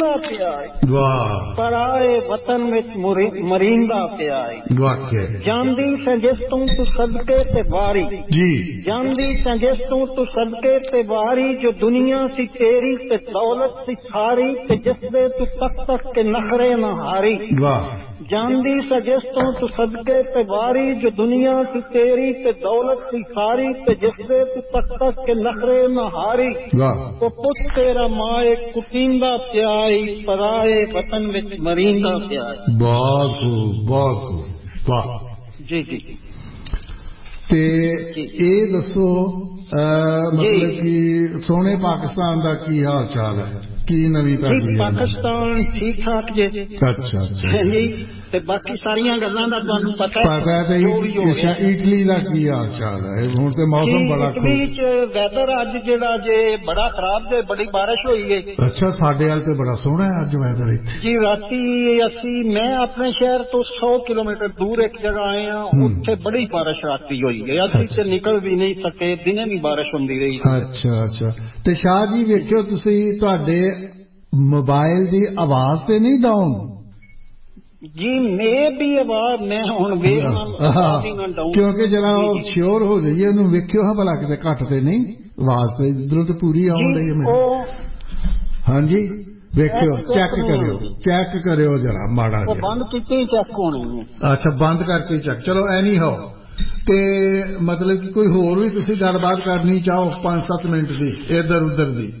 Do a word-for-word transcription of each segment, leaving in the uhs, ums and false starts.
ਕੁਤੀਂਦਾ ਪਿਆ ਏ। ਵਾਹ। ਪਰਾਏ ਵਤਨ ਵਿੱਚ ਮਰੀਂਦਾ ਪਿਆ ਏ। ਵਾਕਿਆ ਜਾਂਦੀ ਸਾਂ ਜਿਸ ਤੂੰ ਤੂੰ ਸਦਕੇ ਤੇ ਵਾਰੀ ਜੀ। ਜਾਂਦੀ ਸਾਂ ਜਿਸ ਤੂੰ ਤੂੰ ਸਦਕੇ ਤੇ ਵਾਰੀ ਜੋ ਦੁਨੀਆ ਸੀ ਤੇਰੀ ਤੇ ਦੌਲਤ ਸੀ ਸਾਰੀ ਤੇ ਜਿਸ ਦੇ ਤੂੰ ਤੱਕ ਤੱਕ ਕੇ ਨਖਰੇ ਨਾ ਹਾਰੀ। ਵਾਹ। ਜਾਂਦੀ ਸਾਂ ਜਿਸ ਤੂੰ ਤੂੰ ਸਦਕੇ ਤੇ ਵਾਰੀ ਜੋ ਦੁਨੀਆ ਸੀ ਤੇਰੀ ਤੇ ਦੌਲਤ ਸੀ ਸਾਰੀ ਤੇ ਜਿਸ ਦੇ ਤੂੰ ਤੱਕ ਤੱਕ ਕੇ ਨਖਰੇ ਨਾ ਹਾਰੀ। ਵਾਹ। ਉਹ ਪੁੱਤ ਤੇਰਾ ਮਾਏ ਕੁਤੀਂਦਾ ਪਿਆ ਏ ਪਰਾਏ ਵਤਨ ਵਿੱਚ ਮਰੀਂਦਾ ਪਿਆ ਏ। ਬਹੁਤ ਖੂਬ ਬਹੁਤ ਖੂਬ। ਵਾਹ ਜੀ ਜੀ। ਤੇ ਇਹ ਦੱਸੋ ਮਤਲਬ ਕਿ ਸੋਹਣੇ ਪਾਕਿਸਤਾਨ ਦਾ ਕੀ ਹਾਲ ਚਾਲ ਹੈ, ਕੀ ਨਵੀਂ ਤਾਜ਼ੀ? ਪਾਕਿਸਤਾਨ ਠੀਕ ਠਾਕ ਜੇ। ਅੱਛਾ ਅੱਛਾ ਜੀ। ਤੇ ਬਾਕੀ ਸਾਰੀਆਂ ਗੱਲਾਂ ਦਾ ਤੁਹਾਨੂੰ ਪਤਾ ਪਤਾ ਹੈ। ਤੇ ਇਟਲੀ ਦਾ ਕੀ ਹਾਲ ਚਾਲ ਹੈ? ਹੁਣ ਤੇ ਮੌਸਮ ਬੜਾ ਇਟਲੀ ਚ ਵੈਦਰ ਅੱਜ ਜਿਹੜਾ ਜੇ ਬੜਾ ਖਰਾਬ ਜੇ, ਬੜੀ ਬਾਰਿਸ਼ ਹੋਈ ਹੈ। ਅੱਛਾ, ਸਾਡੇ ਵੱਲ ਤੇ ਬੜਾ ਸੋਹਣਾ ਹੈ ਅੱਜ ਵੈਦਰ ਇੱਥੇ। ਜੀ ਰਾਤੀ ਅਸੀਂ ਮੈਂ ਆਪਣੇ ਸ਼ਹਿਰ ਤੋਂ ਸੌ ਕਿਲੋਮੀਟਰ ਦੂਰ ਇੱਕ ਜਗ੍ਹਾ ਆਏ ਹਾਂ, ਉੱਥੇ ਬੜੀ ਬਾਰਿਸ਼ ਰਾਤੀ ਹੋਈ ਹੈ। ਅਸੀਂ ਤੇ ਨਿਕਲ ਵੀ ਨਹੀਂ ਸਕੇ, ਦਿਨੇ ਵੀ ਬਾਰਿਸ਼ ਹੁੰਦੀ ਰਹੀ। ਅੱਛਾ ਅੱਛਾ। ਤੇ ਸ਼ਾਹ ਜੀ ਵੇਖਿਓ ਤੁਸੀਂ, ਤੁਹਾਡੇ ਮੋਬਾਈਲ ਦੀ ਆਵਾਜ਼ ਤੇ ਨਹੀਂ ਡਾਊਨ? ਜੀ ਮੈਂ ਵੀ ਆਵਾਜ਼ ਮੈਂ ਹੁਣ ਵੇਖਣਾ ਕਿਉਂਕਿ ਜਰਾ ਉਹ ਸ਼ੋਰ ਹੋ ਜਾਈਏ, ਉਹਨੂੰ ਵੇਖਿਓ ਹਾਂ ਭਲਾ ਕਿਤੇ ਘੱਟ ਤੇ ਨਹੀਂ ਆਵਾਜ਼, ਤੇ ਇਧਰੋਂ ਤੇ ਪੂਰੀ ਆਉਣ ਰਹੀ ਹੈ ਮੈਨੂੰ। ਹਾਂਜੀ ਵੇਖਿਓ, ਚੈੱਕ ਕਰਿਓ ਚੈੱਕ ਕਰਿਓ ਜਰਾ ਮਾੜਾ ਜਿਹਾ। ਬੰਦ ਕੀਤੀ ਚੈੱਕ ਹੋਣੀ। ਅੱਛਾ ਬੰਦ ਕਰਕੇ ਚੈੱਕ। ਚਲੋ ਐਨੀ ਹੋ। ਤੇ ਮਤਲਬ ਕਿ ਕੋਈ ਹੋਰ ਵੀ ਤੁਸੀਂ ਗੱਲਬਾਤ ਕਰਨੀ ਚਾਹੋ ਪੰਜ ਸੱਤ ਮਿੰਟ ਦੀ ਇੱਧਰ ਉੱਧਰ ਦੀ?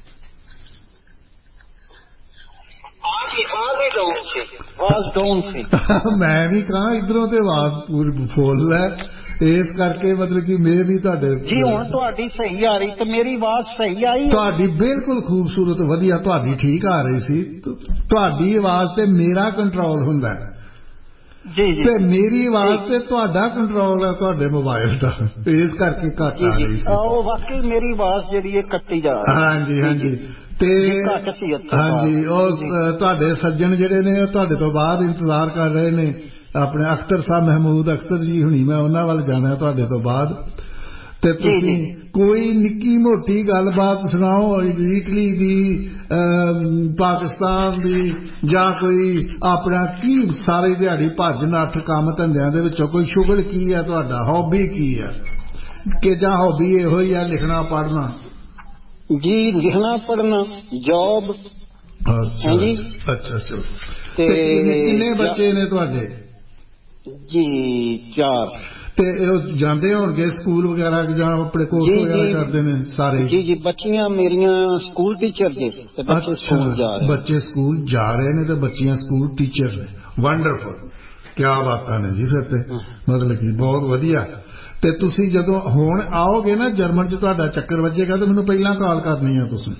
ਮੈਂ ਵੀ ਕਹਾਂ ਇਧਰੋਂ ਤੇ ਆਵਾਜ਼ ਪੂਰੀ ਫੁੱਲ ਹੈ, ਇਸ ਕਰਕੇ ਮਤਲਬ ਕਿ ਮੈਂ ਵੀ ਤੁਹਾਡੇ ਜੀ ਹੁਣ ਤੁਹਾਡੀ ਸਹੀ ਆ ਰਹੀ ਤੇ ਮੇਰੀ ਆਵਾਜ਼ ਸਹੀ ਆਈ? ਤੁਹਾਡੀ ਬਿਲਕੁਲ ਖੂਬਸੂਰਤ ਵਧੀਆ, ਤੁਹਾਡੀ ਠੀਕ ਆ ਰਹੀ ਸੀ। ਤੁਹਾਡੀ ਆਵਾਜ਼ ਤੇ ਮੇਰਾ ਕੰਟਰੋਲ ਹੁੰਦਾ ਹੈ ਜੀ ਜੀ, ਤੇ ਮੇਰੀ ਆਵਾਜ਼ ਤੇ ਤੁਹਾਡਾ ਕੰਟਰੋਲ ਹੈ ਤੁਹਾਡੇ ਮੋਬਾਈਲ ਦਾ, ਇਸ ਕਰਕੇ ਘੱਟ ਆ ਰਹੀ ਸੀ। ਉਹ ਵਾਕਈ ਮੇਰੀ ਆਵਾਜ਼ ਜਿਹੜੀ ਹੈ ਕੱਟੀ ਜਾ ਰਹੀ। ਹਾਂਜੀ ਹਾਂਜੀ। ਤੇ ਹਾਂਜੀ ਉਹ ਤੁਹਾਡੇ ਸੱਜਣ ਜਿਹੜੇ ਨੇ ਉਹ ਤੁਹਾਡੇ ਤੋਂ ਬਾਅਦ ਇੰਤਜ਼ਾਰ ਕਰ ਰਹੇ ਨੇ, ਆਪਣੇ ਅਖਤਰ ਸਾਹਿਬ ਮਹਿਮੂਦ ਅਖਤਰ ਜੀ ਹੁਣੀ, ਮੈਂ ਉਹਨਾਂ ਵੱਲ ਜਾਣਾ ਤੁਹਾਡੇ ਤੋਂ ਬਾਅਦ। ਤੇ ਤੁਸੀਂ ਕੋਈ ਨਿੱਕੀ ਮੋਟੀ ਗੱਲਬਾਤ ਸੁਣਾਓ ਇਟਲੀ ਦੀ, ਪਾਕਿਸਤਾਨ ਦੀ, ਜਾਂ ਕੋਈ ਆਪਣਾ ਕੀ ਸਾਰੀ ਦਿਹਾੜੀ ਭੱਜ ਨੱਠ ਕੰਮ ਧੰਦਿਆਂ ਦੇ ਵਿੱਚੋਂ ਕੋਈ ਸ਼ੁਗਲ ਕੀ ਹੈ ਤੁਹਾਡਾ, ਹੌਬੀ ਕੀ ਹੈ? ਕਿ ਜਾਂ ਹੌਬੀ ਇਹੋ ਹੀ ਹੈ ਲਿਖਣਾ ਪੜ੍ਹਨਾ? ਜੀ ਲਿਖਣਾ ਪੜ੍ਹਨਾ, ਜੌਬ। ਅੱਛਾ ਅੱਛਾ। ਚਲੋ ਤੇ ਕਿੰਨੇ ਬੱਚੇ ਨੇ ਤੁਹਾਡੇ? ਜੀ ਚਾਰ। ਤੇ ਉਹ ਜਾਂਦੇ ਹੋਣਗੇ ਸਕੂਲ ਵਗੈਰਾ ਜਾਂ ਆਪਣੇ ਕੋਰਸ ਵਗੈਰਾ ਕਰਦੇ ਨੇ ਸਾਰੇ? ਜੀ ਜੀ ਬੱਚੀਆਂ ਮੇਰੀਆਂ ਸਕੂਲ ਟੀਚਰ ਨੇ ਤੇ ਬੱਚੇ ਸਕੂਲ ਜਾ ਰਹੇ। ਬੱਚੇ ਸਕੂਲ ਜਾ ਰਹੇ ਨੇ ਤੇ ਬੱਚੀਆਂ ਸਕੂਲ ਟੀਚਰ ਨੇ। ਵੰਡਰਫੁਲ, ਕਿਆ ਬਾਤਾਂ ਨੇ ਜੀ। ਫਿਰ ਤੇ ਮਤਲਬ ਕਿ ਬਹੁਤ ਵਧੀਆ। ਤੇ ਤੁਸੀਂ ਜਦੋਂ ਹੁਣ ਆਓਗੇ ਨਾ ਜਰਮਨ ਚ ਤੁਹਾਡਾ ਚੱਕਰ ਵੱਜੇਗਾ ਤੇ ਮੈਨੂੰ ਪਹਿਲਾਂ ਕਾਲ ਕਰਨੀ ਆ ਤੁਸੀਂ।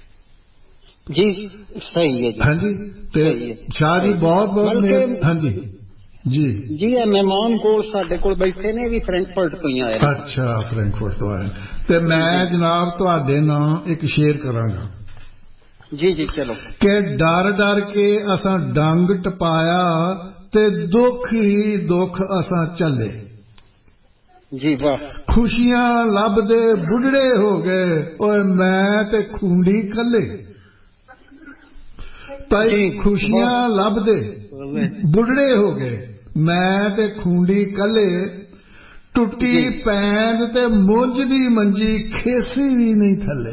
ਜੀ ਸਹੀ ਹੈ ਜੀ। ਹਾਂਜੀ ਤੇ ਸ਼ਾਹ ਜੀ ਬਹੁਤ ਬਹੁਤ ਮਿਹਰ। ਹਾਂਜੀ ਜੀ ਜੀ ਇਹ ਮਹਿਮਾਨ ਕੋਲ ਸਾਡੇ ਕੋਲ ਬੈਠੇ ਨੇ ਵੀ ਫਰੈਂਕਫਰਟ ਤੋਂ ਹੀ ਆਏ। ਅੱਛਾ ਫਰੈਂਕਫਰਟ ਤੋਂ ਆਏ। ਤੇ ਮੈਂ ਜਨਾਬ ਤੁਹਾਡੇ ਨਾਲ ਇੱਕ ਸ਼ੇਰ ਕਰਾਂਗਾ। ਜੀ ਜੀ ਚਲੋ। ਕਿ ਡਰ ਡਰ ਕੇ ਅਸਾਂ ਡੰਗ ਟਪਾਇਆ ਤੇ ਦੁੱਖ ਹੀ ਦੁੱਖ ਅਸਾਂ ਝੱਲੇ। ਜੀ ਵਾਹ। ਖੁਸ਼ੀਆਂ ਲੱਭਦੇ ਬੁੱਢੜੇ ਹੋ ਗਏ, ਓਏ ਮੈਂ ਤੇ ਖੂੰਡੀ ਕੱਲੇ। ਤਾਈ ਖੁਸ਼ੀਆਂ ਲੱਭਦੇ ਬੁੱਢੜੇ ਹੋ ਗਏ, ਮੈਂ ਤੇ ਖੂੰਡੀ ਕੱਲੇ। ਟੁੱਟੀ ਪੈਂਦ ਤੇ ਮੁੰਝ ਦੀ ਮੰਜੀ, ਖੇਸੀ ਵੀ ਨਹੀਂ ਥੱਲੇ।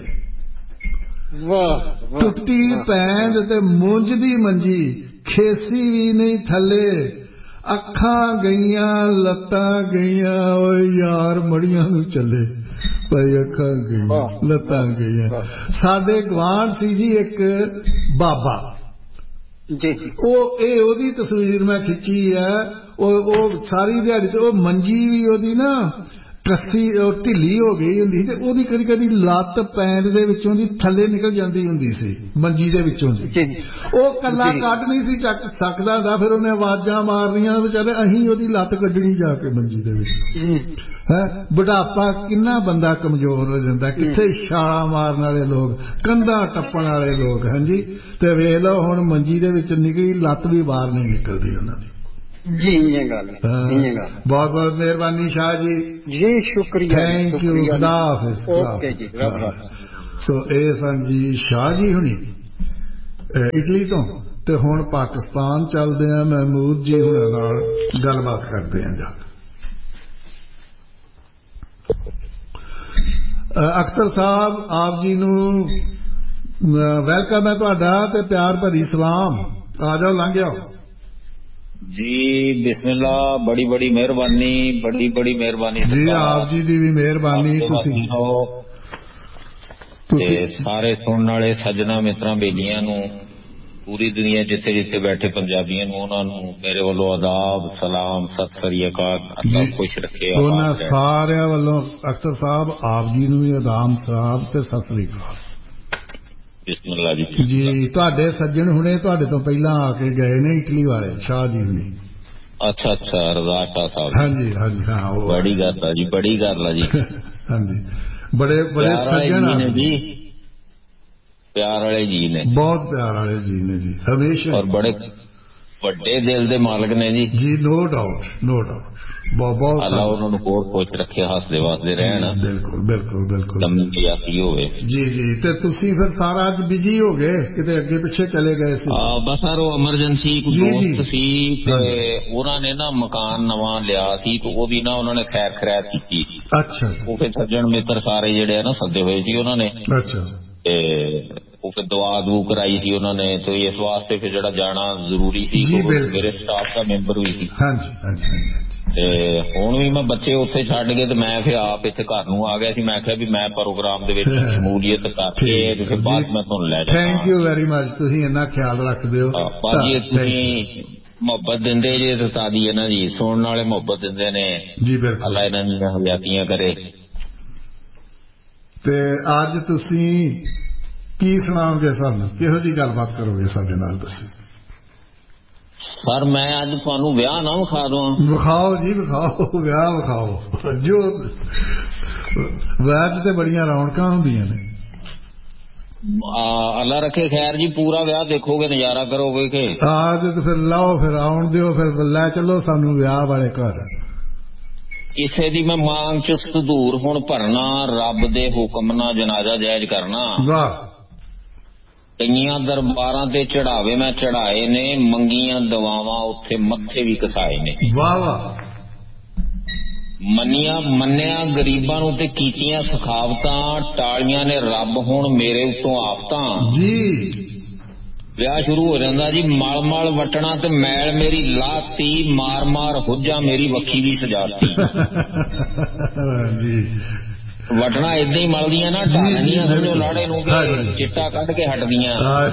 ਵਾਹ। ਟੁੱਟੀ ਪੈਂਦ ਤੇ ਮੁੰਝ ਦੀ ਮੰਜੀ, ਖੇਸੀ ਵੀ ਨਹੀਂ ਥੱਲੇ। ਅੱਖਾਂ ਗਈਆਂ ਲੱਤਾਂ ਗਈਆਂ, ਓਏ ਯਾਰ ਮੜੀਆਂ ਨੂੰ ਚੱਲੇ। ਭਾਈ ਅੱਖਾਂ ਗਈਆਂ ਲੱਤਾਂ ਗਈਆਂ। ਸਾਡੇ ਗਵਾਂਢ ਸੀ ਜੀ ਇੱਕ ਬਾਬਾ ਜੀ, ਉਹ ਇਹ ਉਹਦੀ ਤਸਵੀਰ ਮੈਂ ਖਿੱਚੀ ਹੈ। ਉਹ ਉਹ ਸਾਰੀ ਦਿਹਾੜੀ ਤੇ ਉਹ ਮੰਜੀ ਵੀ ਉਹਦੀ ਨਾ ਕੱਸੀ ਉਹ ਢਿੱਲੀ ਹੋ ਗਈ ਹੁੰਦੀ ਤੇ ਉਹਦੀ ਕਦੀ ਕਦੀ ਲੱਤ ਪੈਂਦ ਦੇ ਵਿੱਚੋਂ ਦੀ ਥੱਲੇ ਨਿਕਲ ਜਾਂਦੀ ਹੁੰਦੀ ਸੀ ਮੰਜੀ ਦੇ ਵਿੱਚੋਂ ਦੀ। ਉਹ ਕੱਲਾ ਕੱਢ ਨਹੀਂ ਸੀ ਚੱਕ ਸਕਦਾ ਹੁੰਦਾ, ਫਿਰ ਉਹਨੇ ਆਵਾਜ਼ਾਂ ਮਾਰਨੀਆਂ ਵਿਚਾਰੇ ਅਸੀਂ ਉਹਦੀ ਲੱਤ ਕੱਢਣੀ ਜਾ ਕੇ ਮੰਜੀ ਦੇ ਵਿੱਚ। ਹੈ ਬੁਢਾਪਾ ਕਿੰਨਾ ਬੰਦਾ ਕਮਜ਼ੋਰ ਹੋ ਜਾਂਦਾ, ਕਿੱਥੇ ਛਾਲਾਂ ਮਾਰਨ ਵਾਲੇ ਲੋਕ, ਕੰਧਾਂ ਟੱਪਣ ਵਾਲੇ ਲੋਕ। ਹਾਂਜੀ ਤੇ ਵੇਖ ਲਓ ਹੁਣ ਮੰਜੀ ਦੇ ਵਿੱਚ ਨਿਕਲੀ ਲੱਤ ਵੀ ਬਾਹਰ ਨਹੀਂ ਨਿਕਲਦੀ ਉਹਨਾਂ ਦੀ। ਜੀ ਇਹ ਗੱਲ ਬਹੁਤ ਬਹੁਤ ਮਿਹਰਬਾਨੀ ਸ਼ਾਹ ਜੀ। ਜੀ ਸ਼ੁਕਰੀਆ, ਥੈਂਕ ਯੂ। ਖੁਦਾ ਹਾਫਿਜ਼। ਓਕੇ ਜੀ। ਸੋ ਇਹ ਸਨ ਜੀ ਸ਼ਾਹ ਜੀ ਹੁਣੀ ਇਟਲੀ ਤੋਂ ਤੇ ਹੁਣ ਪਾਕਿਸਤਾਨ ਚੱਲਦੇ ਆ, ਮਹਿਮੂਦ ਜੀ ਹੁਣਾਂ ਨਾਲ ਗੱਲਬਾਤ ਕਰਦੇ ਆ ਜਾ। ਅਖਤਰ ਸਾਹਿਬ ਆਪ ਜੀ ਨੂੰ ਵੈਲਕਮ ਹੈ ਤੁਹਾਡਾ ਤੇ ਪਿਆਰ ਭਰੀ ਸਲਾਮ। ਆ ਜਾਓ, ਲੰਘ ਜਾਓ ਜੀ। ਬਿਸਮਿल्ला, ਬੜੀ ਬੜੀ ਮਿਹਰਬਾਨੀ, ਬੜੀ ਬੜੀ ਮਿਹਰਬਾਨੀ ਜੀ। ਆਪ ਜੀ ਦੀ ਵੀ ਮਿਹਰਬਾਨੀ। ਤੁਸੀਂ ਤੇ ਸਾਰੇ ਸੁਣਨ ਵਾਲੇ ਸੱਜਣਾ ਮਿੱਤਰਾਂ ਬੇਲੀਆਂ ਨੂੰ, ਪੂਰੀ ਦੁਨੀਆ ਜਿੱਥੇ ਜਿੱਥੇ ਬੈਠੇ ਪੰਜਾਬੀਆਂ ਨੂੰ, ਉਹਨਾਂ ਨੂੰ ਮੇਰੇ ਵੱਲੋਂ ਆਦਾਬ, ਸਲਾਮ, ਸਤਿ ਸ੍ਰੀ ਅਕਾਲ। ਅੱਲਾ ਖੁਸ਼ ਰੱਖੇ ਉਹਨਾਂ ਸਾਰਿਆਂ ਵੱਲੋਂ। ਅਖਤਰ ਸਾਹਿਬ ਆਪ ਜੀ ਨੂੰ ਵੀ ਆਦਾਬ, ਸਲਾਮ ਤੇ ਸਤਿ ਸ੍ਰੀ ਅਕਾਲ। ਬਿਸਮਿल्ला ਜੀ। ਜੀ ਤੁਹਾਡੇ ਸੱਜਣ ਹੁਣੇ ਤੁਹਾਡੇ ਤੋਂ ਪਹਿਲਾਂ ਆ ਕੇ ਗਏ ਨੇ, ਇਟਲੀ ਵਾਲੇ ਸ਼ਾਹ ਜੀ ਹੁਣੇ। ਅੱਛਾ ਅੱਛਾ, ਰਜ਼ਾ ਸ਼ਾਹ ਸਾਹਿਬ। ਹਾਂਜੀ ਹਾਂਜੀ ਹਾਂ, ਬੜੀ ਗੱਲ ਆ ਜੀ, ਬੜੀ ਗੱਲ ਆ ਜੀ। ਹਾਂਜੀ, ਬੜੇ ਬੜੇ ਸੱਜਣ ਨੇ ਜੀ, ਪਿਆਰ ਵਾਲੇ ਜੀ ਨੇ, ਬਹੁਤ ਪਿਆਰ ਵਾਲੇ ਜੀ ਨੇ ਜੀ, ਹਮੇਸ਼ਾ। ਔਰ ਬੜੇ ਵੱਡੇ ਦਿਲ ਦੇ ਮਾਲਕ ਨੇ ਜੀ। ਜੀ ਨੋ ਡਾਊਟ, ਨੋ ਡਾਊਟ। ਬਹੁਤ ਬਹੁਤ ਅੱਲਾ ਉਹਨਾਂ ਨੂੰ ਹੋਰ ਖੁਸ਼ ਰੱਖੇ, ਹੱਸਦੇ ਵਾਸਦੇ ਰਹਿਣ। ਬਿਲਕੁਲ ਬਿਲਕੁਲ ਬਿਲਕੁਲ ਲੰਬੀ ਹੋਵੇ ਜੀ ਜੀ। ਤੇ ਤੁਸੀਂ ਫਿਰ ਸਾਰਾ ਅੱਜ ਬਿਜੀ ਹੋ ਗਏ, ਕਿਤੇ ਅੱਗੇ ਪਿੱਛੇ ਚਲੇ ਗਏ ਸੀ? ਹਾਂ ਬਸ ਸਰ, ਉਹ ਐਮਰਜੈਂਸੀ ਕੋਈ ਦੋਸਤ ਸੀ ਤੇ ਉਹਨਾਂ ਨੇ ਨਾ ਮਕਾਨ ਨਵਾਂ ਲਿਆ ਸੀ, ਤੇ ਉਹਦੀ ਨਾ ਉਹਨਾਂ ਨੇ ਖੈਰ ਖੈਰਾਤ ਕੀਤੀ। ਅੱਛਾ। ਉਹ ਫਿਰ ਸੱਜਣ ਮਿੱਤਰ ਸਾਰੇ ਜਿਹੜੇ ਆ ਨਾ ਸੱਦੇ ਹੋਏ ਸੀ ਉਹਨਾਂ ਨੇ। ਅੱਛਾ। ਤੇ ਉਹ ਫਿਰ ਦੁਆ ਦੂ ਕਰਾਈ ਸੀ ਉਹਨਾਂ ਨੇ, ਤੇ ਇਸ ਵਾਸਤੇ ਫਿਰ ਜਿਹੜਾ ਜਾਣਾ ਜ਼ਰੂਰੀ ਸੀ। ਮੇਰੇ ਸਟਾਫ ਦਾ ਮੈਂਬਰ ਵੀ ਸੀ। ਹਾਂਜੀ ਹਾਂਜੀ। ਤੇ ਹੁਣ ਵੀ ਮੈਂ ਬੱਚੇ ਉੱਥੇ ਛੱਡ ਕੇ ਤੇ ਮੈਂ ਫਿਰ ਆਪ ਇੱਥੇ ਘਰ ਨੂੰ ਆ ਗਿਆ ਸੀ। ਮੈਂ ਕਿਹਾ ਵੀ ਮੈਂ ਪ੍ਰੋਗਰਾਮ ਦੇ ਵਿੱਚ ਸ਼ਮੂਲੀਅਤ ਕਰਕੇ ਤੇ ਫਿਰ ਬਾਅਦ ਮੈਂ ਤੁਹਾਨੂੰ ਲੈ ਜਾਵਾਂ। ਥੈਂਕ ਯੂ ਵੈਰੀ ਮਚ, ਤੁਸੀਂ ਇੰਨਾ ਖਿਆਲ ਰੱਖਦੇ ਹੋ ਭਾਜੀ। ਤੁਸੀਂ ਮੁਹੱਬਤ ਦਿੰਦੇ ਜੇ ਤੇ ਤਾਦੀ ਇਹਨਾਂ ਜੀ ਸੁਣਨ ਵਾਲੇ ਮੁਹੱਬਤ ਦਿੰਦੇ ਨੇ ਜੀ। ਬਿਲਕੁਲ, ਅੱਲਾ ਇਹਨਾਂ ਦੀਆਂ ਹਯਾਤੀਆਂ ਕਰੇ। ਤੇ ਅੱਜ ਤੁਸੀਂ ਕੀ ਸੁਣਾਓਗੇ ਸਾਨੂੰ, ਕਿਹੋ ਜਿਹੀ ਗੱਲਬਾਤ ਕਰੋਗੇ ਸਾਡੇ ਨਾਲ ਤੁਸੀਂ? ਸਰ ਮੈਂ ਅੱਜ ਤੁਹਾਨੂੰ ਵਿਆਹ ਨਾ ਵਿਖਾ ਦਵਾਂ? ਵਿਖਾਓ ਜੀ, ਵਿਖਾਓ, ਵਿਆਹ ਵਿਖਾਓ। ਜੋ ਵਿਆਹ 'ਚ ਤੇ ਬੜੀਆਂ ਰੌਣਕਾਂ ਹੁੰਦੀਆਂ ਨੇ। ਅੱਲਾ ਰੱਖੇ ਖੈਰ ਜੀ, ਪੂਰਾ ਵਿਆਹ ਦੇਖੋਗੇ, ਨਜ਼ਾਰਾ ਕਰੋਗੇ ਕਿ? ਆ ਤੇ ਫਿਰ ਲਾਓ, ਫਿਰ ਆਉਣ ਦਿਓ, ਫਿਰ ਲੈ ਚੱਲੋ ਸਾਨੂੰ ਵਿਆਹ ਵਾਲੇ ਘਰ। ਕਿਸੇ ਦੀ ਮੈਂ ਮੰਗ ਚ ਸੰਦੂਰ ਹੁਣ ਭਰਨਾ, ਰੱਬ ਦੇ ਹੁਕਮ ਨਾਲ ਜਨਾਜ਼ਾ ਜਾਇਜ਼ ਕਰਨਾ। ਵਾਹ। ਕਈਆਂ ਦਰਬਾਰਾਂ ਤੇ ਚੜਾਵੇ ਮੈਂ ਚੜਾਏ ਨੇ, ਮੰਗੀਆਂ ਦਵਾਵਾਂ ਉੱਥੇ ਮੱਥੇ ਵੀ ਘਸਾਏ ਨੇ। ਵਾਹ ਵਾਹ। ਮੰਨਿਆ ਮੰਨਿਆ ਗਰੀਬਾਂ ਨੂੰ ਤੇ ਕੀਤੀਆਂ ਸਖਾਵਤਾਂ, ਟਾਲੀਆਂ ਨੇ ਰੱਬ ਹੁਣ ਮੇਰੇ ਉੱਤੋਂ ਆਫਤਾਂ ਜੀ। ਵਿਆਹ ਸ਼ੁਰੂ ਹੋ ਜਾਂਦਾ ਜੀ। ਮਲ ਮਲ ਵਟਣਾ ਤੇ ਮੈਲ ਮੇਰੀ ਲਾਤੀ, ਮਾਰ ਮਾਰ ਹੁੱਜਾ ਮੇਰੀ ਵੱਖੀ ਵੀ ਸਜਾਤੀ। ਜੀ। ਵਟਣਾ ਏਦਾਂ ਹੀ ਮਲਦੀਆਂ ਨਾ, ਢਾਲਣੀਆਂ ਸਮਝੋ ਲਾੜੇ ਨੂੰ, ਚਿੱਟਾ ਕੱਢ ਕੇ ਹਟਦੀਆਂ।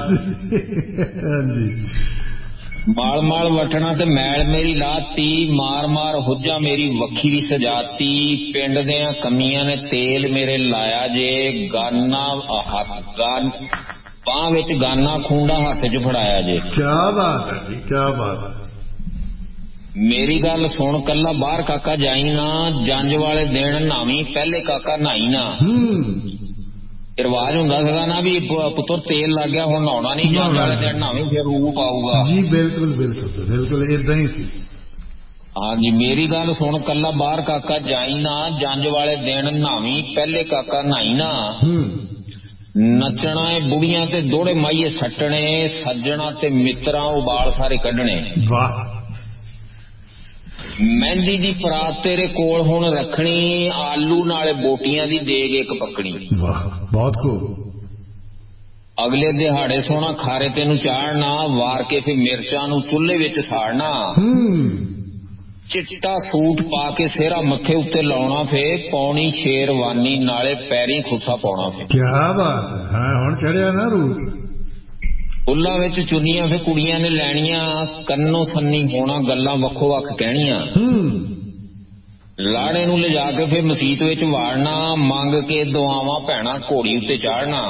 ਮਾਲ ਮਾਲ ਵਟਣਾ ਤੇ ਮੈਲ ਮੇਰੀ ਲਾਤੀ, ਮਾਰ ਮਾਰ ਹੁੱਜਾ ਮੇਰੀ ਵੱਖੀ ਵੀ ਸਜਾਤੀ। ਪਿੰਡ ਦਿਆਂ ਕਮੀਆਂ ਨੇ ਤੇਲ ਮੇਰੇ ਲਾਇਆ ਜੇ, ਗਾਨਾ ਹੱਥ ਗਾਨ ਬਾਂਹ ਵਿੱਚ ਗਾਨਾ ਖੂੰਡਾ ਹੱਥ 'ਚ ਫੜਾਇਆ ਜੇ। ਕਿਆ ਬਾਤ ਹੈ ਜੀ, ਕਿਆ ਬਾਤ ਹੈ। ਮੇਰੀ ਗੱਲ ਸੁਣ, ਕੱਲਾ ਬਾਹਰ ਕਾਕਾ ਜਾਈ ਨਾ, ਜੰਜ ਵਾਲੇ ਦਿਨ ਨਾਵੀਂ ਪਹਿਲੇ ਕਾਕਾ ਨਹਾਈ ਨਾ। ਰਿਵਾਜ ਹੁੰਦਾ ਸੀਗਾ ਨਾ ਵੀ ਪੁੱਤਰ ਤੇਲ ਲੱਗ ਗਿਆ ਹੁਣ ਨਹਾਉਣਾ ਨਹੀਂ, ਜੰਜ ਵਾਲੇ ਦਿਨ ਨਾਵੀਂ ਫਿਰ ਰੂਹ ਪਾਊਗਾ ਜੀ। ਬਿਲਕੁਲ ਬਿਲਕੁਲ ਬਿਲਕੁਲ ਏਦਾਂ ਹੀ ਸੀ। ਹਾਂਜੀ ਮੇਰੀ ਗੱਲ ਸੁਣ, ਕੱਲਾ ਬਾਹਰ ਕਾਕਾ ਜਾਈ ਨਾ, ਜੰਜ ਵਾਲੇ ਦਿਨ ਨਾਵੀਂ ਪਹਿਲੇ ਕਾਕਾ ਨਹਾਈ ਨਾ। ਨੱਚਣਾ ਏ ਬੁੜੀਆਂ ਤੇ ਦੋੜੇ ਮਾਈਏ ਸੱਟਣੇ, ਸੱਜਣਾ ਤੇ ਮਿੱਤਰਾਂ ਉਬਾਲ ਸਾਰੇ ਕੱਢਣੇ। ਵਾਹ। ਮਹਿੰਦੀ ਦੀ ਪਰਾਤ ਤੇਰੇ ਕੋਲ ਹੁਣ ਰੱਖਣੀ, ਆਲੂ ਨਾਲੇ ਬੋਟੀਆਂ ਦੀ ਦੇਗ ਇੱਕ ਪੱਕਣੀ। ਵਾਹ, ਬਹੁਤ ਖੂਬ। ਅਗਲੇ ਦਿਹਾੜੇ ਸੋਹਣਾ ਖਾਰੇ ਤੈਨੂੰ ਚਾੜਨਾ, ਵਾਰ ਕੇ ਫਿਰ ਮਿਰਚਾਂ ਨੂੰ ਚੁੱਲ੍ਹੇ ਵਿੱਚ ਸਾੜਨਾ। ਚਿੱਟਾ ਸੂਟ ਪਾ ਕੇ ਸਿਹਰਾ ਮੱਥੇ ਉੱਤੇ ਲਾਉਣਾ, ਫੇ ਪੌਣੀ ਸ਼ੇਰਵਾਨੀ ਨਾਲੇ ਪੈਰੀ ਖੁੱਸਾ ਪਾਉਣਾ। ਫੇ ਕਿਆ ਬਾਤ ਹੈ, ਹੁਣ ਚੜਿਆ ਨਾ ਰੂਪ। ਫੁੱਲਾਂ ਵਿੱਚ ਚੁੰਨੀਆਂ ਫੇ ਕੁੜੀਆਂ ਨੇ ਲੈਣੀਆਂ, ਕੰਨੋਂ ਸੰਨੀ ਹੋਣਾ ਗੱਲਾਂ ਵੱਖੋ ਵੱਖ ਕਹਿਣੀਆਂ। ਲਾੜੇ ਨੂੰ ਲਿਜਾ ਕੇ ਫੇ ਮਸੀਤ ਵਿੱਚ ਵਾੜਨਾ, ਮੰਗ ਕੇ ਦੁਆਵਾਂ ਭੈਣਾ ਘੋੜੀ ਉੱਤੇ ਚਾੜਨਾ।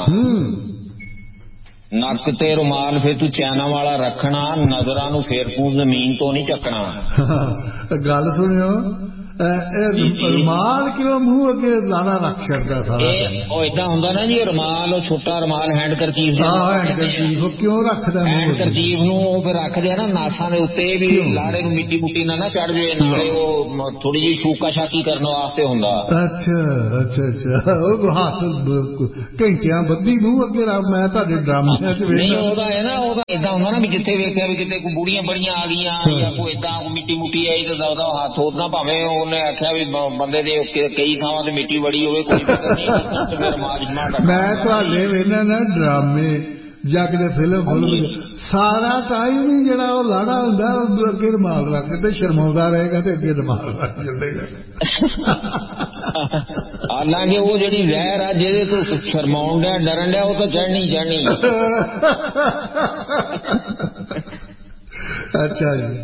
ਨੱਕ ਤੇ ਰੁਮਾਲ ਫੇ ਤੂੰ ਚੈਨਾ ਵਾਲਾ ਰੱਖਣਾ, ਨਜ਼ਰਾਂ ਨੂੰ ਫੇਰ ਤੂੰ ਜ਼ਮੀਨ ਤੋਂ ਨਹੀਂ ਚੱਕਣਾ। ਗੱਲ ਸੁਣਿਓ, ਰੁਮਾਲ ਕਿਉਂ ਮੂੰਹ ਅੱਗੇ ਲਾਣਾ ਰੱਖ ਛੱਡਦਾ ਸਾਰਾ? ਉਹ ਏਦਾਂ ਹੁੰਦਾ ਨਾ ਜੀ, ਰੁਮਾਲ, ਉਹ ਛੋਟਾ ਰੁਮਾਲ ਹੈਂਡ ਕਰਚੀਫ ਕਿਉਂ ਰੱਖਦਾ? ਹੈਂਡ ਕਰਚੀਫ ਨੂੰ ਉਹ ਫਿਰ ਰੱਖਦੇ ਆ ਨਾ ਨਾਸਾਂ ਦੇ ਉੱਤੇ, ਵੀ ਲਾੜੇ ਨੂੰ ਮਿੱਟੀ ਮੁੱਟੀ ਨਾ ਨਾ ਚੜ ਜਾਵੇ, ਨਾਲੇ ਉਹ ਥੋੜੀ ਜਿਹੀ ਸ਼ੂਕਾ ਸ਼ਾਕੀ ਕਰਨ ਵਾਸਤੇ ਹੁੰਦਾ। ਅੱਛਾ ਅੱਛਾ ਅੱਛਾ, ਉਹ ਹੱਥ ਘੰਟਿਆਂ ਬੱਧੀ ਮੂੰਹ ਅੱਗੇ ਰੱਖ। ਮੈਂ ਤੁਹਾਡੇ ਡਰਾਮਿਆਂ ਚ ਨਹੀਂ, ਉਹਦਾ ਹੈ ਨਾ, ਉਹਦਾ ਏਦਾਂ ਹੁੰਦਾ ਨਾ ਵੀ ਜਿੱਥੇ ਵੇਖਿਆ ਵੀ ਕਿਤੇ ਕੋਈ ਬੁੜੀਆਂ ਬੜੀਆਂ ਆ ਗਈਆਂ ਜਾਂ ਕੋਈ ਏਦਾਂ ਮਿੱਟੀ ਮੁੱਟੀ ਆਈ ਤਾਂ ਉਹਦਾ ਹੱਥ ਉਦਾਂ, ਭਾਵੇਂ ਉਹਨੇ ਆਖਿਆ ਵੀ ਬੰਦੇ ਦੇ ਕਈ ਥਾਵਾਂ ਤੇ ਮਿੱਟੀ ਬੜੀ ਹੋਵੇ, ਕੋਈ ਫਿਕਰ ਨਹੀਂ, ਫਿਰ ਮਾਜਮਾ ਕਰਨਾ। ਮੈਂ ਤੁਹਾਡੇ ਵੇਖਣਾ ਨਾ ਡਰਾਮੇ ਜਾਂ ਕਿਤੇ ਫਿਲਮ ਫੁਲਮ, ਸਾਰਾ ਟਾਈਮ ਹੀ ਜਿਹੜਾ ਉਹ ਲਾੜਾ ਹੁੰਦਾ ਉਹ ਅੱਗੇ ਰੁਮਾਲ ਰੱਖ ਕੇ ਤੇ ਸ਼ਰਮਾਉਂਦਾ ਰਹੇਗਾ ਤੇ ਅੱਗੇ ਰੁਮਾਲ ਰੱਖ ਚੱਲੇਗਾ। ਹਾਲਾਂਕਿ ਉਹ ਜਿਹੜੀ ਜ਼ਹਿਰ ਆ ਜਿਹਦੇ ਤੋਂ ਸ਼ਰਮਾਉਣ ਡਿਆ, ਡਰਨ ਡਿਆ, ਉਹ ਤਾਂ ਚੜ੍ਹਨੀ ਚੜ੍ਹਨੀ। ਅੱਛਾ ਜੀ।